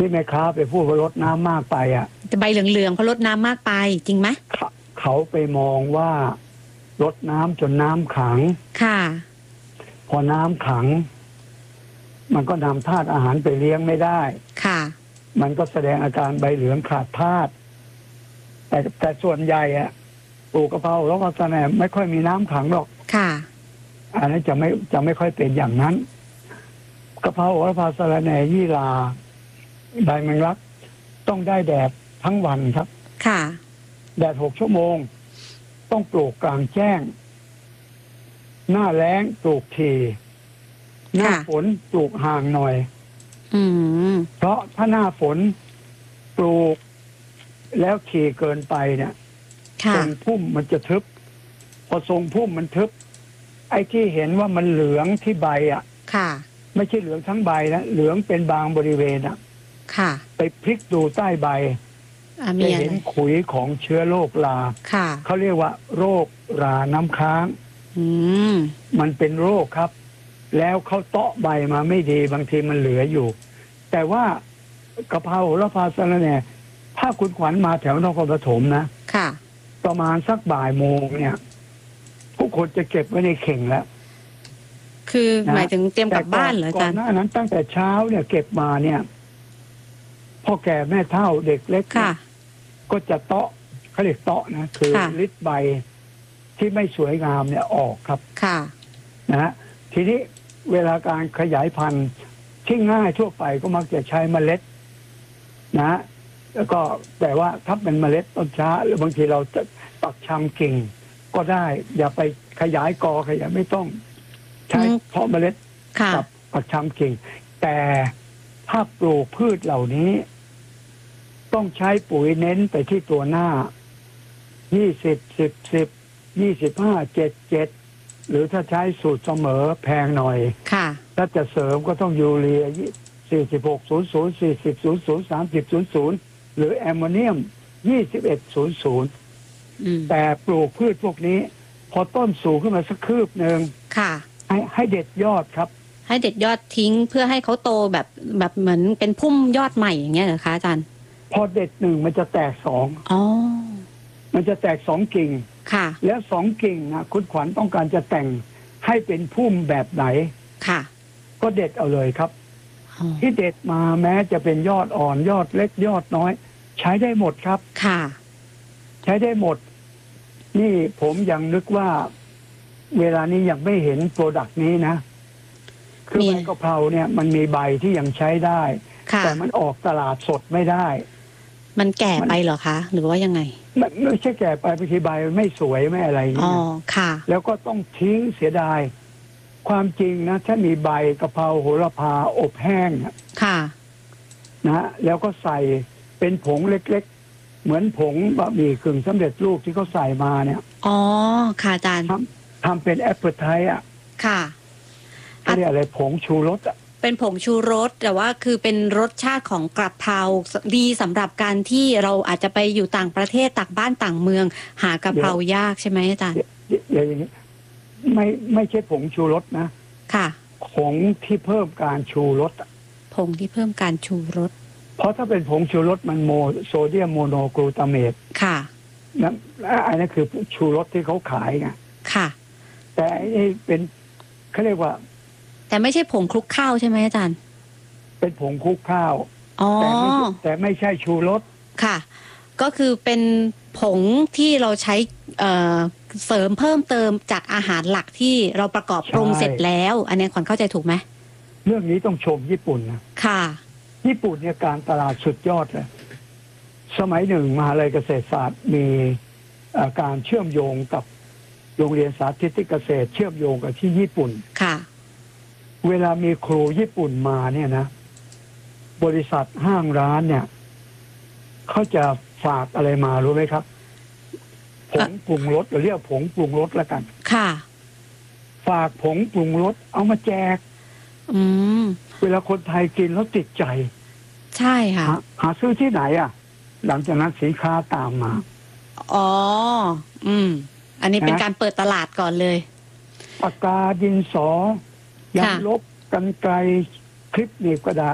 ที่แม่ค้าไปพูดว่าลดน้ำมากไปอ่ะแต่ใบเหลืองๆเพราะลดน้ำมากไปจริงไหมเขาเขาไปมองว่าลดน้ำจนน้ำขังค่ะพอน้ำขังมันก็นำธาตุอาหารไปเลี้ยงไม่ได้ค่ะมันก็แสดงอาการใบเหลืองขาดธาตุแต่แต่ส่วนใหญ่อะปลูกกะเพราแล้วก็สะแหน่ไม่ค่อยมีน้ำขังหรอกค่ะอันนั้นจะไม่จะไม่ค่อยเป็นอย่างนั้นกะเพราโหระพาสะแหน่ยี่ลาใบแมงลักต้องได้แดดทั้งวันครับค่ะแดดหกชั่วโมงต้องปลูกกลางแจ้งหน้าแล้งปลูกทีหน้าฝนปลูกห่างหน่อยอืมเพราะถ้าหน้าฝนปลูกแล้วทีเกินไปเนี่ยทรงพุ่มมันจะทึบพอทรงพุ่มมันทึบไอ้ที่เห็นว่ามันเหลืองที่ใบอ่ะค่ะไม่ใช่เหลืองทั้งใบนะเหลืองเป็นบางบริเวณอ่ะค่ะไปพลิกดูใต้ใบจะเห็นขุยของเชื้อโรคราค่ะเขาเรียกว่าโรคราน้ำค้างอืมมันเป็นโรคครับแล้วเขาเตาะใบมาไม่ดีบางทีมันเหลืออยู่แต่ว่ากะเพราโหระพาสะแหน่ถ้าคุณขวัญมาแถวนครปฐมนะค่ะประมาณสักบ่ายโมงเนี่ยผู้คนจะเก็บไว้ในเข่งแล้วคือหมายถึงเตรียมกลับบ้านเหรอจ๊ะก่อนหน้านั้นตั้งแต่เช้าเนี่ยเก็บมาเนี่ยพ่อแก่แม่เฒ่าเด็กเล็กก็จะเตาะเขาเรียกเตาะนะคือลิดใบที่ไม่สวยงามเนี่ยออกครับค่ะนะฮะทีนี้เวลาการขยายพันธุ์ที่ง่ายทั่วไปก็มักจะใช้เมล็ดนะแล้วก็แต่ว่าถ้าเป็นเมล็ดต้นช้าหรือบางทีเราจะปักชำกิ่งก็ได้อย่าไปขยายกอขยายไม่ต้องใช้เพาะเมล็ดกับปักชำกิ่งแต่ถ้าปลูกพืชเหล่านี้ต้องใช้ปุ๋ยเน้นไปที่ตัวหน้ายี่สิบสิบสิบยี่สิบห้าเจ็ดเจ็ดหรือถ้าใช้สูตรเสมอแพงหน่อยค่ะถ้าจะเสริมก็ต้องยูเรียสี่สิบหกศูนย์ศูนย์สี่สิบศูนย์ศูนย์สามสิบศูนย์ศูนย์หรือแอมโมเนียมยี่สิบเอ็ดศูนย์ศูนย์แต่ปลูกพืชพวกนี้พอต้นสูงขึ้นมาสักคืบหนึ่งค่ะให้ให้เด็ดยอดครับให้เด็ดยอดทิ้งเพื่อให้เขาโตแบบแบบเหมือนเป็นพุ่มยอดใหม่อย่างเงี้ยเหรอคะอาจารย์พอเด็ดหนึ่งมันจะแตกสองอ๋อมันจะแตกสองกิ่งค่ะแล้วสองกิ่งนะคุณขวัญต้องการจะแต่งให้เป็นพุ่มแบบไหนค่ะก็เด็ดเอาเลยครับที่เด็ดมาแม้จะเป็นยอดอ่อนยอดเล็กยอดน้อยใช้ได้หมดครับค่ะใช้ได้หมดนี่ผมยังนึกว่าเวลานี้ยังไม่เห็นโปรดักต์นี้นะคือใบกะเพราเนี่ยมันมีใบที่ยังใช้ได้แต่มันออกตลาดสดไม่ได้มันแก่ไปเหรอคะหรือว่ายังไงไม่ใช่แก่ไปบางทีใบไม่สวยไม่อะไรอย่างเงี้ยอ๋อค่ะแล้วก็ต้องทิ้งเสียดายความจริงนะถ้ามีใบกะเพราโหระพาอบแห้งค่ะนะแล้วก็ใส่เป็นผงเล็กๆเหมือนผงบะหมี่กึ่งสำเร็จรูปที่เขาใส่มาเนี่ยอ๋อค่ะอาจารย์ทำทำเป็นแอปเปิลไทอ่ะค่ะเขาเรียกอะไรผงชูรสอ่ะเป็นผงชูรสแต่ว่าคือเป็นรสชาติของกะเพราดีสำหรับการที่เราอาจจะไปอยู่ต่างประเทศต่างบ้านต่างเมืองหากะเพรายากใช่ไหมอาจารย์อย่างนี้ไม่ไม่ใช่ผงชูรสนะค่ะผงที่เพิ่มการชูรสผงที่เพิ่มการชูรสเพราะถ้าเป็นผงชูรสมันโมโซเดียมโมโนกลูตาเมตค่ะนั่นอันนั้นคือชูรสที่เขาขายไงค่ะแต่ไอ้เป็นเขาเรียกว่าแต่ไม่ใช่ผงคลุกข้าวใช่ไหมอาจารย์เป็นผงคลุกข้าวอ๋อแต่ไม่แต่ไม่ใช่ชูรสค่ะก็คือเป็นผงที่เราใช้เอ่อเสริมเพิ่มเติมจากอาหารหลักที่เราประกอบปรุงเสร็จแล้วอันนี้ขวัญเข้าใจถูกไหมเรื่องนี้ต้องชมญี่ปุ่นนะค่ะญี่ปุ่นเนี่ยการตลาดสุดยอดเลยสมัยหนึ่งมหาลัยเกษตรศาสตร์มีการเชื่อมโยงกับโรงเรียนสาธิตเกษตรเชื่อมโยงกับที่ญี่ปุ่นค่ะเวลามีครูญี่ปุ่นมาเนี่ยนะบริษัทห้างร้านเนี่ยเขาจะฝากอะไรมารู้ไหมครับผงปรุงรสเรียกผงปรุงรสแล้วกันค่ะฝากผงปรุงรสเอามาแจกอืมเวลาคนไทยกินแล้วติดใจใช่ค่ะหา, หาซื้อที่ไหนอ่ะหลังจากนั้นสินค้าตามมาอ๋ออืมอันนี้เป็นการเปิดตลาดก่อนเลยปากกาดินสอยางลบกรรไกรคลิปหนีบกระดาษ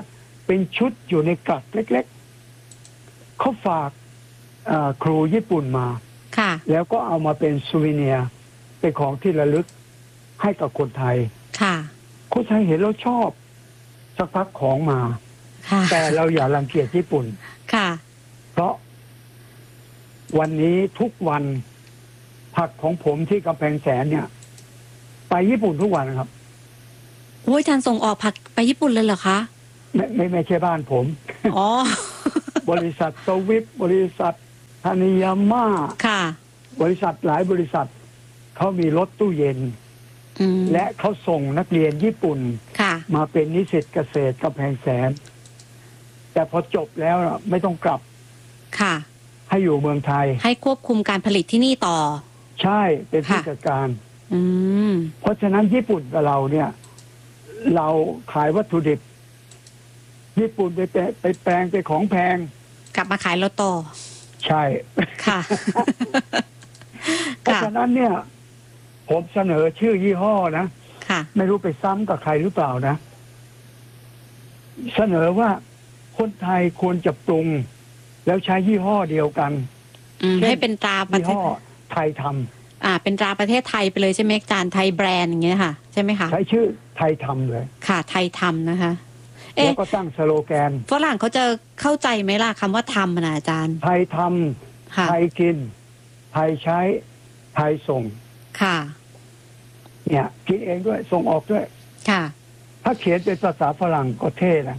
เป็นชุดอยู่ในกลัดเล็กๆเขาฝากครูญี่ปุ่นมาค่ะแล้วก็เอามาเป็นซูวิเนียร์เป็นของที่ระลึกให้กับคนไทยค่ะคนไทยเห็นแล้วชอบสักพักของมาแต่เราอย่ารังเกียจญี่ปุ่นค่ะเพราะวันนี้ทุกวันผักของผมที่กำแพงแสนเนี่ยไปญี่ปุ่นทุกวันครับโอ้ยทานส่งออกผักไปญี่ปุ่นเลยเหรอคะไม่ไม่ไม่ใช่บ้านผมอ๋อบริษัทสวิฟบริษัทธานิยาม่าค่ะบริษัทหลายบริษัทเขามีรถตู้เย็นและเขาส่งนักเรียนญี่ปุ่นมาเป็นนิสิตเกษตรกำแพงแสนแต่พอจบแล้วไม่ต้องกลับค่ะให้อยู่เมืองไทยให้ควบคุมการผลิตที่นี่ต่อใช่เป็นผู้จัดการเพราะฉะนั้นญี่ปุ่นกับเราเนี่ยเราขายวัตถุดิบญี่ปุ่นไปไปแปลงไปของแพงกลับมาขายเราต่อใช่ค่ะเพราะฉะนั้นเนี่ยผมเสนอชื่อยี่ห้อนะค่ะไม่รู้ไปซ้ำกับใครหรือเปล่านะเสนอว่าคนไทยควรจะปรุงแล้วใช้ยี่ห้อเดียวกันให้เป็นตราประเทศไทยทำอ่าเป็นตราประเทศไทยไปเลยใช่ไหมอาจารย์ไทยแบรนด์อย่างเงี้ยค่ะใช่ไหมคะใช้ชื่อไทยทำเลยค่ะไทยทำนะคะแล้วก็ตั้งสโลแกนฝรั่งเขาจะเข้าใจไหมล่ะคำว่าทำนะอาจารย์ไทยทำไทยกินไทยใช้ไทยส่งค่ะเนี่ยคิดเองด้วยส่งออกด้วยค่ะถ้าเขียนเป็นภาษาฝรั่งก็เท่นะ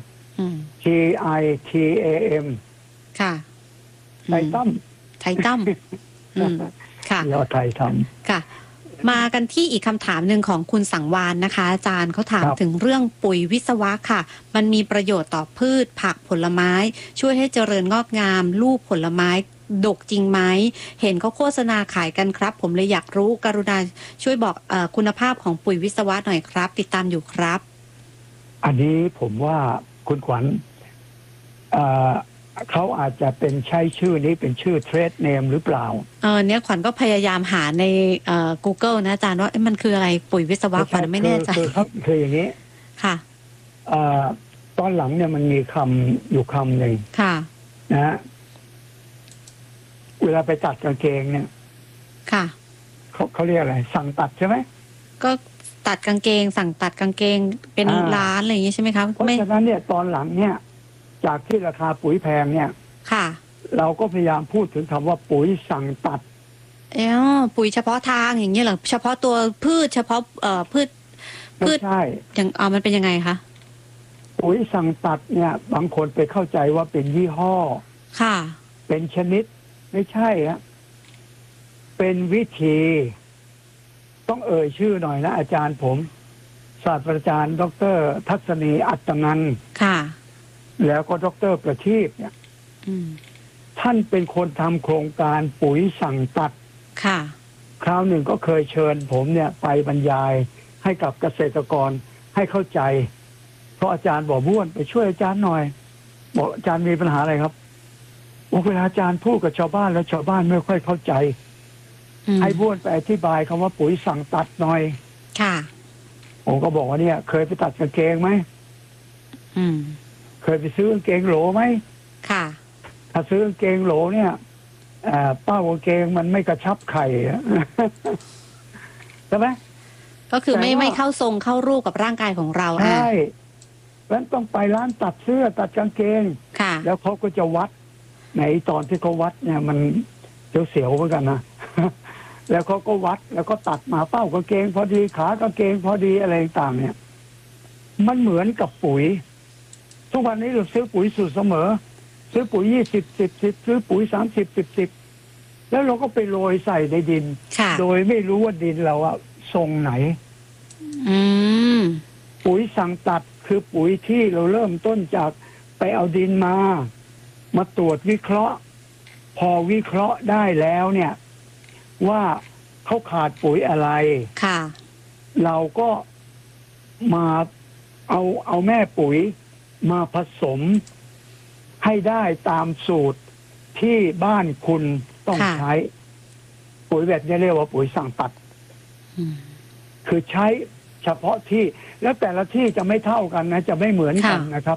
T I T A M ค่ะไทยตั้มไทยตั้มค่ะแล้วไทยทำค่ะมากันที่อีกคำถามหนึ่งของคุณสังวานนะคะอาจารย์เขาถามถึงเรื่องปุ๋ยวิศวะค่ะมันมีประโยชน์ต่อพืชผักผลไม้ช่วยให้เจริญงอกงามลูกผลไม้ดกจริงไหมเห็นเขาโฆษณาขายกันครับผมเลยอยากรู้กรุณาช่วยบอกเอ่อคุณภาพของปุ๋ยวิศวะหน่อยครับติดตามอยู่ครับอันนี้ผมว่าคุณขวัญเอ่อเขาอาจจะเป็นใช้ชื่อนี้เป็นชื่อเทรดเนมหรือเปล่าเออเนี้ยขวัญก็พยายามหาในเอ่อ Google นะอาจารย์ว่ามันคืออะไรปุ๋ยวิศวะขวัญไม่แน่ใจคือครับคืออย่างนี้ค่ะเอ่อตอนหลังเนี่ยมันมีคำอยู่คำหนึ่งค่ะนะฮะเวลาไปตัดกางเกงเนี่ยค่ะเขาเขาเรียกอะไรสั่งตัดใช่ไหมก็ตัดกางเกงสั่งตัดกางเกงเป็นร้านอะไรอย่างนี้ใช่ไหมครับเพราะฉะนั้นเนี่ยตอนหลังเนี่ยจากที่ราคาปุ๋ยแพงเนี่ยค่ะเราก็พยายามพูดถึงคำว่าปุ๋ยสั่งตัดเออปุ๋ยเฉพาะทางอย่างนี้เหรอเฉพาะตัวพืชเฉพาะเอ่อพืชพืชใช่อย่างเอามันเป็นยังไงคะปุ๋ยสั่งตัดเนี่ยบางคนไปเข้าใจว่าเป็นยี่ห้อค่ะเป็นชนิดไม่ใช่ฮะเป็นวิธีต้องเอ่ยชื่อหน่อยนะอาจารย์ผมศาสตราจารย์ดร.ทัศนีอัตนันท์ค่ะแล้วก็ดร.ประทีปเนี่ยท่านเป็นคนทำโครงการปุ๋ยสั่งตัดค่ะคราวหนึ่งก็เคยเชิญผมเนี่ยไปบรรยายให้กับเกษตรกรให้เข้าใจเพราะอาจารย์บอกบ้วนไปช่วยอาจารย์หน่อยบอกอาจารย์มีปัญหาอะไรครับบอกเวลาอาจารย์พูดกับชาวบ้านแล้วชาวบ้านไม่ค่อยเข้าใจให้บ้วนไปอธิบายคำว่าปุ๋ยสั่งตัดหน่อยค่ะผมก็บอกว่าเนี่ยเคยไปตัดกางเกงไหมอืมเคยไปซื้อกางเกงโหลไหมค่ะถ้าซื้อกางเกงโหลเนี่ยเป้ากางเกงมันไม่กระชับไข่ใช่ไหมก็คือไม่ไม่เข้าทรงเข้ารูปกับร่างกายของเราใช่เพราะฉะนั้นต้องไปร้านตัดเสื้อตัดกางเกงค่ะแล้วเขาก็จะวัดในตอนที่เขาวัดเนี่ยมันเสียวๆเหมือนกันนะแล้วเขาก็วัดแล้วก็ตัดมาเป้ากางเกงพอดีขากางเกงพอดีอะไรต่างเนี่ยมันเหมือนกับปุ๋ยทุกวันนี้เราซื้อปุ๋ยสูตรเสมอซื้อปุ๋ยยี่สิบสิบสิบซื้อปุ๋ยสามสิบสิบสิบแล้วเราก็ไปโรยใส่ในดินโดยไม่รู้ว่าดินเราอะทรงไหนปุ๋ยสั่งตัดคือปุ๋ยที่เราเริ่มต้นจากไปเอาดินมามาตรวจวิเคราะห์พอวิเคราะห์ได้แล้วเนี่ยว่าเขาขาดปุ๋ยอะไรค่ะเราก็มาเอาเอาแม่ปุ๋ยมาผสมให้ได้ตามสูตรที่บ้านคุณต้องใช้ปุ๋ยแบบนี้เรียกว่าปุ๋ยสั่งตัดคือใช้เฉพาะที่แล้วแต่ละที่จะไม่เท่ากันนะจะไม่เหมือนกันนะครับ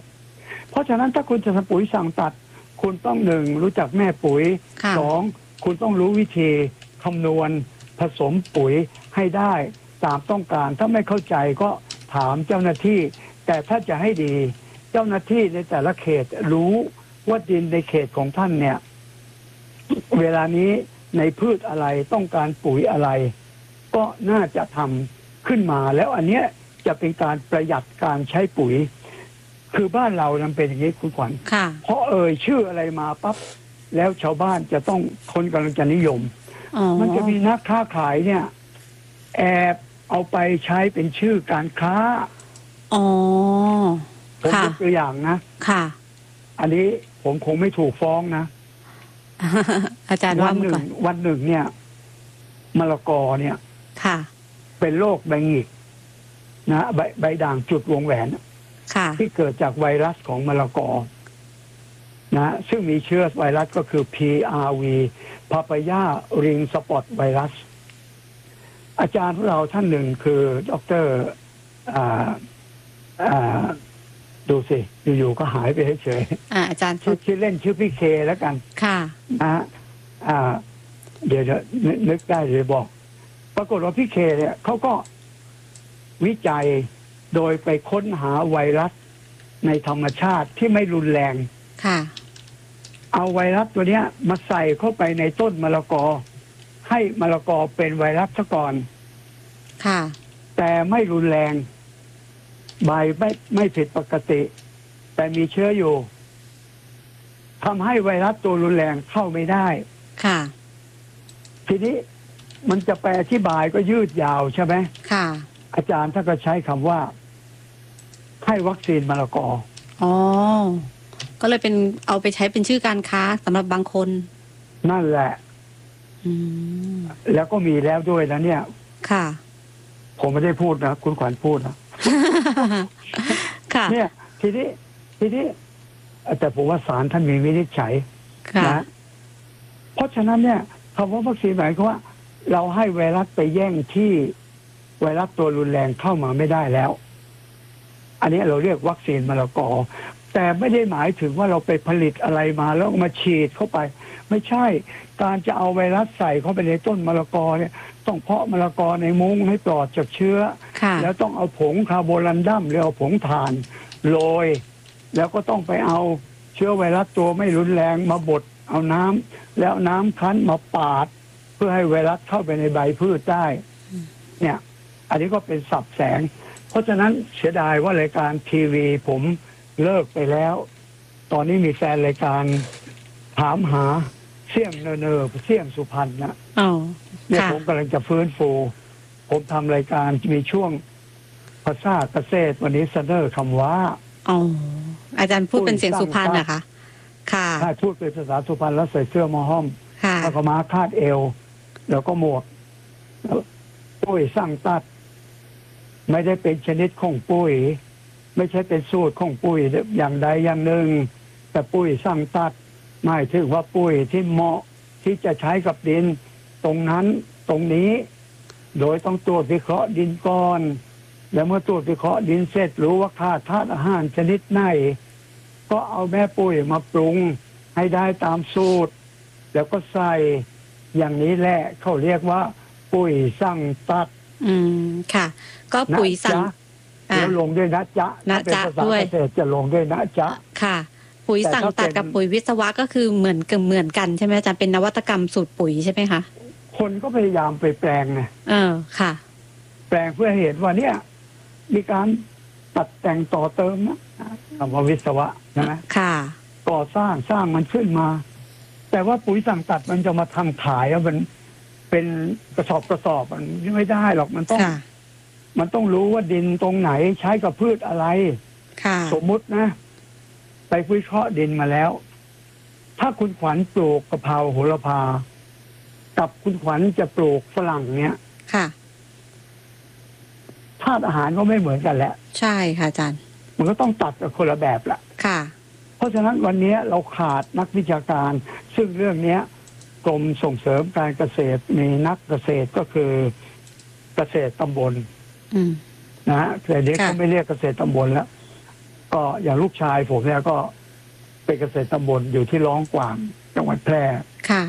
เพราะฉะนั้นถ้าคุณจะทำปุ๋ยสั่งตัดคุณต้องหนึ่งรู้จักแม่ปุ๋ยค่ะสองคุณต้องรู้วิธีคำนวณผสมปุ๋ยให้ได้ตามต้องการถ้าไม่เข้าใจก็ถามเจ้าหน้าที่แต่ถ้าจะให้ดีเจ้าหน้าที่ในแต่ละเขตรู้ว่าดินในเขตของท่านเนี่ยเวลานี้ในพืชอะไรต้องการปุ๋ยอะไรก็น่าจะทำขึ้นมาแล้วอันเนี้ยจะเป็นการประหยัดการใช้ปุ๋ยคือบ้านเรานั้นเป็นอย่างนี้คุณขวัญค่ะเพราะเอ่ยชื่ออะไรมาปั๊บแล้วชาวบ้านจะต้องคนกำลังจะนิยมอ๋อมันจะมีนักค้าขายเนี่ยแอบเอาไปใช้เป็นชื่อการค้าอ๋อผมค่ะยกตัวอย่างนะค่ะอันนี้ผมคงไม่ถูกฟ้องนะอาจารย์วัว่านหมานึ่ก่อง นวันหนึ่งเนี่ยมะละกอเนี่ยค่ะเป็นโรคใบหงิกนะใบใบด่างจุดวงแหวนค่ะที่เกิดจากไวรัสของมะละกอนะซึ่งมีเชื้อไวรัสก็คือ พี อาร์ วี Papaya Ring Spot Virus อาจารย์ของเราท่านหนึ่งคือดรอ่าอ่าดูสิอยู่ๆก็หายไปเฉยอ่าอาจารย์ๆชื่อชื่อเล่นชื่อพี่เคแล้วกันค่ะนะฮะอ่า เดี๋ยวจะนึกนึกได้เลยบอก ปรากฏว่าพี่เคเนี่ยเขาก็วิจัยโดยไปค้นหาไวรัสในธรรมชาติที่ไม่รุนแรงค่ะเอาไวรัสตัวเนี้ยมาใส่เข้าไปในต้นมะละกอ ให้มะละกอเป็นไวรัสซะก่อนค่ะแต่ไม่รุนแรงใบไม่ไม่ผิดปกติ แต่มีเชื้ออยู่ทำให้ไวรัสตัวรุนแรงเข้าไม่ได้ค่ะทีนี้มันจะไปอธิบายก็ยืดยาวใช่ไหมค่ะอาจารย์ท่านก็ใช้คำว่า ให้วัคซีนมะละกออ๋อ ก็เลยเป็นเอาไปใช้เป็นชื่อการค้าสำหรับบางคนนั่นแหละอืมแล้วก็มีแล้วด้วยนะเนี่ยค่ะผมไม่ได้พูดนะคุณขวัญพูดนะค่ะเนี่ย ทีนี้ ทีนี้แต่ผมว่าศาลท่านมีวินิจฉัยค่ะนะเพราะฉะนั้นเนี่ยคำว่าวัคซีนหมายความว่า เราให้ไวรัสไปแย่งที่ไวรัสตัวรุนแรงเข้ามาไม่ได้แล้ว อันนี้เราเรียกวัคซีนมะละกอ แต่ไม่ได้หมายถึงว่าเราไปผลิตอะไรมาแล้วมาฉีดเข้าไป ไม่ใช่การจะเอาไวรัสใส่เข้าไปในต้นมะละกอเนี่ยต้องเพาะมะละกอในมุ้งให้ปลอดจากเชื้อค่ะแล้วต้องเอาผงคาร์โบลันดัมหรือเอาผงถ่านโรยแล้วก็ต้องไปเอาเชื้อไวรัสตัวไม่รุนแรงมาบดเอาน้ำแล้วน้ำคั้นมาปาด เพื่อให้ไวรัสเข้าไปในใบพืชได้เนี่ย อันนี้ก็เป็นสับแสง เพราะฉะนั้นเสียดายว่ารายการทีวีผมเลิกไปแล้ว ตอนนี้มีแฟนรายการถามหาเสี่ยงเนอเนอเสี่ยงสุพรรณนะอ๋อเนี่ยค่ะผมกำลังจะฟื้นฟู ผมทำรายการมีช่วงภาษาเกษตรวันนี้เสนอคำว่าอ๋อ อาจารย์พูดเป็นเสียงสุพรรณนะคะ ค่ะถ้าพูดเป็นภาษาสุพรรณแล้วใส่เสื้อมอห้อมค่ะแล้วก็มาคาดเอว แล้วก็หมวกแล้วปุ้ยสั่งตัด ไม่ได้เป็นชนิดของปุ้ย ไม่ใช่เป็นสูตรของปุ้ยอย่างใดอย่างหนึ่ง แต่ปุ้ยสั่งตัดหมายถึงว่าปุ้ยที่เหมาะที่จะใช้กับดิน ตรงนั้นตรงนี้ โดยต้องตรวจวิเคราะห์ดินก่อน แล้วเมื่อตรวจวิเคราะห์ดินเสร็จรู้ว่าขาดธาตุอาหารชนิดไหน ก็เอาแม่ปุ้ยมาปรุงให้ได้ตามสูตร แล้วก็ใส่อย่างนี้แหละเขาเรียกว่า ปุ๋ยสั่งตัดอืม ค่ะ ก็ปุ๋ยสั่งนะจ๊ะอ่าแล้วลงด้วยนะจ๊ะนะถ้าเป็นจ๊ะภาษาด้วยเกษตรจะลงด้วยนะจ๊ะค่ะ ปุ๋ยแต่สั่งถ้าตัดเป็นกับปุ๋ยวิศวะก็คือเหมือนกันเหมือนกันใช่ไหมอาจารย์เป็นนวัตกรรมสูตรปุ๋ยใช่ไหมคะคนก็พยายามไปแปลงไงเออ ค่ะแปลงเพื่อให้เห็นว่าเนี่ย มีการตัดแต่งต่อเติมนะคำว่าวิศวะใช่ไหมค่ะก่อสร้างสร้างมันขึ้นมา แต่ว่าปุ๋ยสั่งตัดมันจะมาทำขายแล้วมันเป็นกระสอบกระสอบมันไม่ได้หรอกมันต้องค่ะมันต้องรู้ว่าดินตรงไหนใช้กับพืชอะไรค่ะสมมุตินะ ไปวิเคราะห์ดินมาแล้ว ถ้าคุณขวัญปลูกกะเพราโหระพา กับคุณขวัญจะปลูกฝรั่งเนี่ยค่ะธาตุอาหารก็ไม่เหมือนกันแหละใช่ค่ะอาจารย์มันก็ต้องตัดกับคนละแบบละค่ะเพราะฉะนั้นวันนี้เราขาดนักวิชาการ ซึ่งเรื่องนี้กรมส่งเสริมการเกษตรมีนักเกษตรก็คือเกษตรตำบลอืมนะฮะแต่เด็กค่ะเขาไม่เรียกเกษตรตำบลแล้วก็อย่างลูกชายผมเนี่ยก็เป็นเกษตรตำบลอยู่ที่ร้องกวางจังหวัดแพร่ค่ะ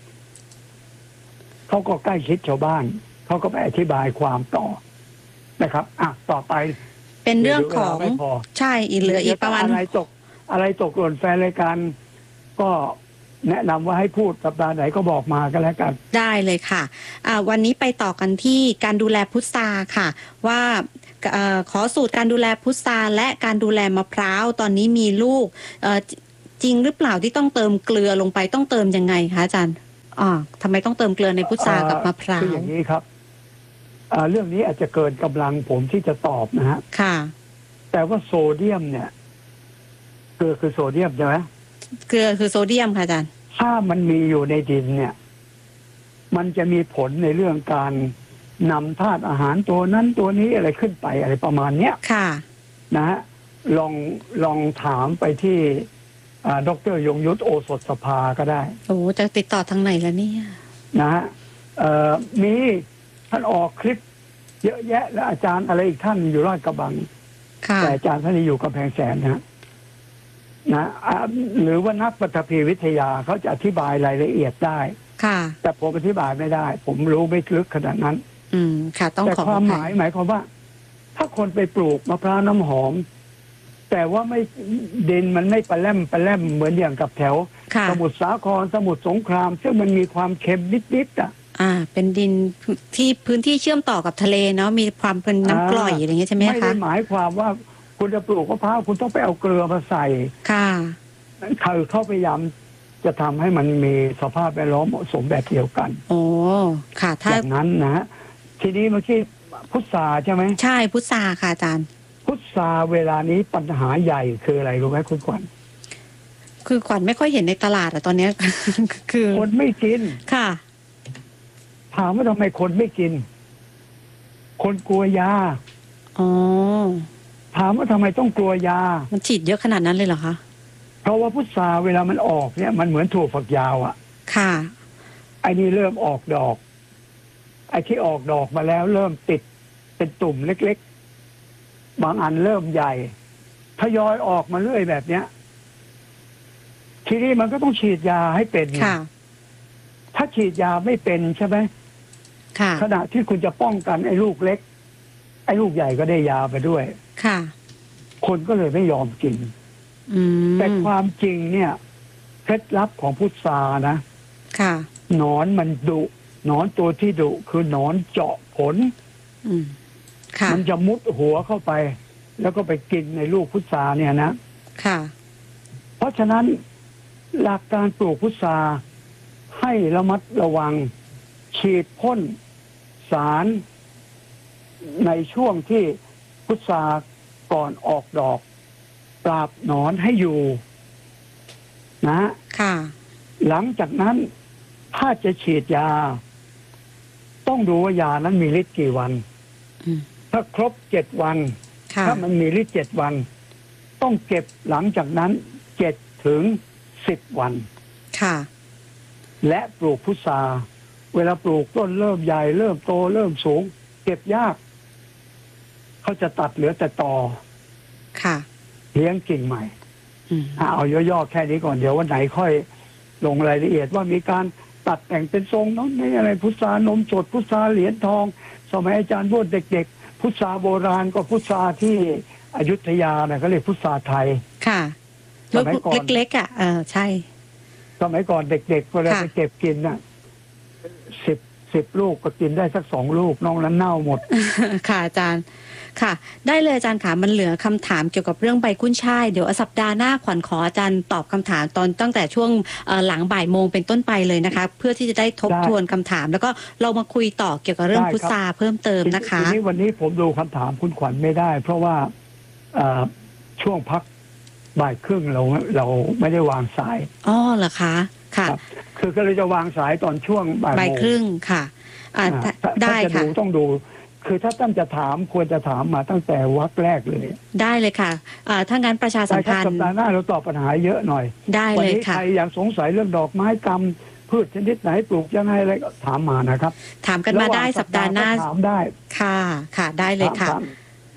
เขาก็ใกล้ชิดชาวบ้านเขาก็ไปอธิบายความต่อนะครับอ่ะต่อไปเป็นเรื่องของใช่อีกเหลืออีกประมาณอะไรตกอะไรตกหล่นแฟนรายการก็แนะนำว่าให้พูดสัปดาห์ไหนก็บอกมาก็แล้วกันได้เลยค่ะะวันนี้ไปต่อกันที่การดูแลพุทราค่ะว่าอขอสูตรการดูแลพุทราและการดูแลมะพร้าวตอนนี้มีลูกจริงหรือเปล่าที่ต้องเติมเกลือลงไปต้องเติมยังไงคะอาจารย์อ๋อทำไมต้องเติมเกลือในพุทรากับมะพร้าวคืออย่างนี้ครับเรื่องนี้อาจจะเกินกำลังผมที่จะตอบนะฮะค่ะแต่ว่าโซเดียมเนี่ยเกลือคือโซเดียมใช่ไหมเกลือคือโซเดียมค่ะอาจารย์ถ้ามันมีอยู่ในดินเนี่ยมันจะมีผลในเรื่องการนำธาตุอาหารตัวนั้นตัวนี้อะไรขึ้นไปอะไรประมาณเนี้ยค่ะนะฮะลองลองถามไปที่ดร.ยงยุทธโอสถสภาก็ได้โอ้จะติดต่อทางไหนแล้วเนี่ยนะฮะมีท่านออกคลิปเยอะแยะและอาจารย์อะไรอีกท่านอยู่ราชกระบังแต่อาจารย์ท่านนี้อยู่กำแพงแสนนะนะหรือว่านักปฐพีวิทยาเขาจะอธิบายรายละเอียดได้ค่ะแต่ผมอธิบายไม่ได้ผมรู้ไม่ลึกขนาดนั้นอืมค่ะต้องแต่ความหมายหมายความว่าถ้าคนไปปลูกมะพร้าวน้ำหอมแต่ว่าไม่ดินมันไม่ปะแล่มปะแล่มเหมือนอย่างกับแถวสมุทรสาครสมุทรสงครามซึ่งมันมีความเค็มนิดๆอ่ะอ่าเป็นดินที่พื้นที่เชื่อมต่อกับทะเลเนาะมีความเป็นน้ำกร่อยอะไรเงี้ยใช่ไหมคะไม่ได้หมายความว่าคุณจะปลูกมะพร้าวคุณต้องไปเอาเกลือมาใส่ค่ะคือเขาพยายามจะทำให้มันมีสภาพแวดล้อมเหมาะสมแบบเดียวกันโอ้ค่ะถ้าอย่างนั้นนะทีนี้เมื่อกี้พุทราใช่ไหมใช่พุทราค่ะอาจารย์พุทราเวลานี้ปัญหาใหญ่คืออะไรรู้ไหมคุณขวัญคือขวัญไม่ค่อยเห็นในตลาดอะตอนนี้คือคนไม่กินค่ะถามว่าทำไมคนไม่กินคนกลัวยาอ๋อถามว่าทำไมต้องกลัวยามันฉีดเยอะขนาดนั้นเลยเหรอคะเพราะว่าพุทราเวลามันออกเนี่ยมันเหมือนถั่วฝักยาวอ่ะค่ะไอ้นี่เริ่มออกดอกไอ้ที่ออกดอกมาแล้วเริ่มติดเป็นตุ่มเล็กๆบางอันเริ่มใหญ่ทยอยออกมาเรื่อยแบบเนี้ยทีนี้มันก็ต้องฉีดยาให้เป็นค่ะถ้าฉีดยาไม่เป็นใช่ไหมค่ะขณะที่คุณจะป้องกันไอ้ลูกเล็กไอ้ลูกใหญ่ก็ได้ยาไปด้วยค่ะคนก็เลยไม่ยอมกินแต่ความจริงเนี่ยเคล็ดลับของพุทรานะค่ะหนอนมันดุหนอนตัวที่ดุคือหนอนเจาะผลมันจะมุดหัวเข้าไปแล้วก็ไปกินในลูกพุทราเนี่ยนะค่ะเพราะฉะนั้นหลักการปลูกพุทราให้ระมัดระวังฉีดพ่นสารในช่วงที่พุทราก่อนออกดอกปราบหนอนให้อยู่นะค่ะหลังจากนั้นถ้าจะฉีดยาต้องดูว่ายานั้นมีฤทธิ์กี่วันถ้าครบเจ็ดวันถ้ามันมีฤทธิ์เจ็ดวันต้องเก็บหลังจากนั้นเจ็ดถึงสิบวันค่ะและปลูกพุทราเวลาปลูกต้นเริ่มใหญ่เริ่มโตเริ่มสูงเก็บยากเขาจะตัดเหลือแต่ตอค่ะเลี้ยงกิ่งใหม่เอาย่อๆแค่นี้ก่อนเดี๋ยววันไหนค่อยลงรายละเอียดว่ามีการตัดแต่งเป็นทรงน้องนี่อะไรพุทรานมสดพุทราเหรียญทองสมัยอาจารย์พูดเด็กๆพุทราโบราณก็พุทราที่อยุธยาเนี่ยเขาเรียกพุทราไทยค่ะสมัยก่อนเล็กๆอ่ะเออใช่สมัยก่อนเด็กๆเวลาไปเก็บกินน่ะสิบสิบลูกก็กินได้สักสองลูกน้องนั้นเน่าหมดค่ะอาจารย์ค่ะได้เลยอาจารย์ค่ะมันเหลือคำถามเกี่ยวกับเรื่องใบกุ้นช่ายเดี๋ยวสัปดาห์หน้าขวัญขออาจารย์ตอบคำถามตอนตั้งแต่ช่วงหลังบ่ายโมงเป็นต้นไปเลยนะคะเพื่อที่จะได้ทบทวนคำถามแล้วก็เรามาคุยต่อเกี่ยวกับเรื่องพุทราเพิ่มเติมนะคะทีนี้วันนี้ผมดูคำถามคุณขวัญไม่ได้เพราะว่าช่วงพักบ่ายครึ่งเราเราไม่ได้วางสายอ๋อเหรอคะค่ะคือก็เลยจะวางสายตอนช่วงบ่ายโมงบ่ายครึ่งค่ะได้ค่ะต้องดูคือถ้าท่านจะถามควรจะถามมาตั้งแต่วรรคแรกเลยได้เลยค่ะถ้างั้นประชาสัมพันธ์สัปดาห์หน้าเราตอบปัญหาเยอะหน่อยได้เลยค่ะวันนี้ใครอยากสงสัยเรื่องดอกไม้กำพืชชนิดไหนปลูกยังไงอะไรก็ถามมานะครับถามกันมาได้สัปดาห์หน้าถามได้ค่ะค่ะได้เลยค่ะครับ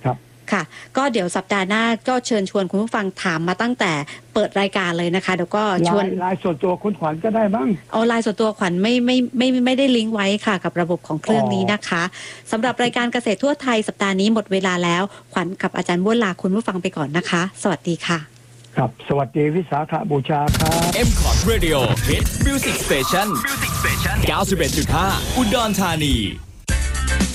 ค่ะก็เดี๋ยวสัปดาห์หน้าก็เชิญชวนคุณผู้ฟังถามมาตั้งแต่เปิดรายการเลยนะคะเดี๋ยวก็ชวนไลน์ส่วนตัวคุณขวัญก็ได้บ้างออนไลน์ส่วนตัวขวัญไม่ไม่ไม่ไม่ได้ลิงก์ไว้ค่ะกับระบบของเครื่องนี้นะคะสำหรับรายการเกษตรทั่วไทยสัปดาห์นี้หมดเวลาแล้วขวัญกับอาจารย์บ้วนลาคุณผู้ฟังไปก่อนนะคะ สวัสดีค่ะครับสวัสดีวิสาขบูชาครับเอ็ม คอร์ด Radio Hit Music Station เก้าสิบเอ็ดจุดห้า อุดรธานี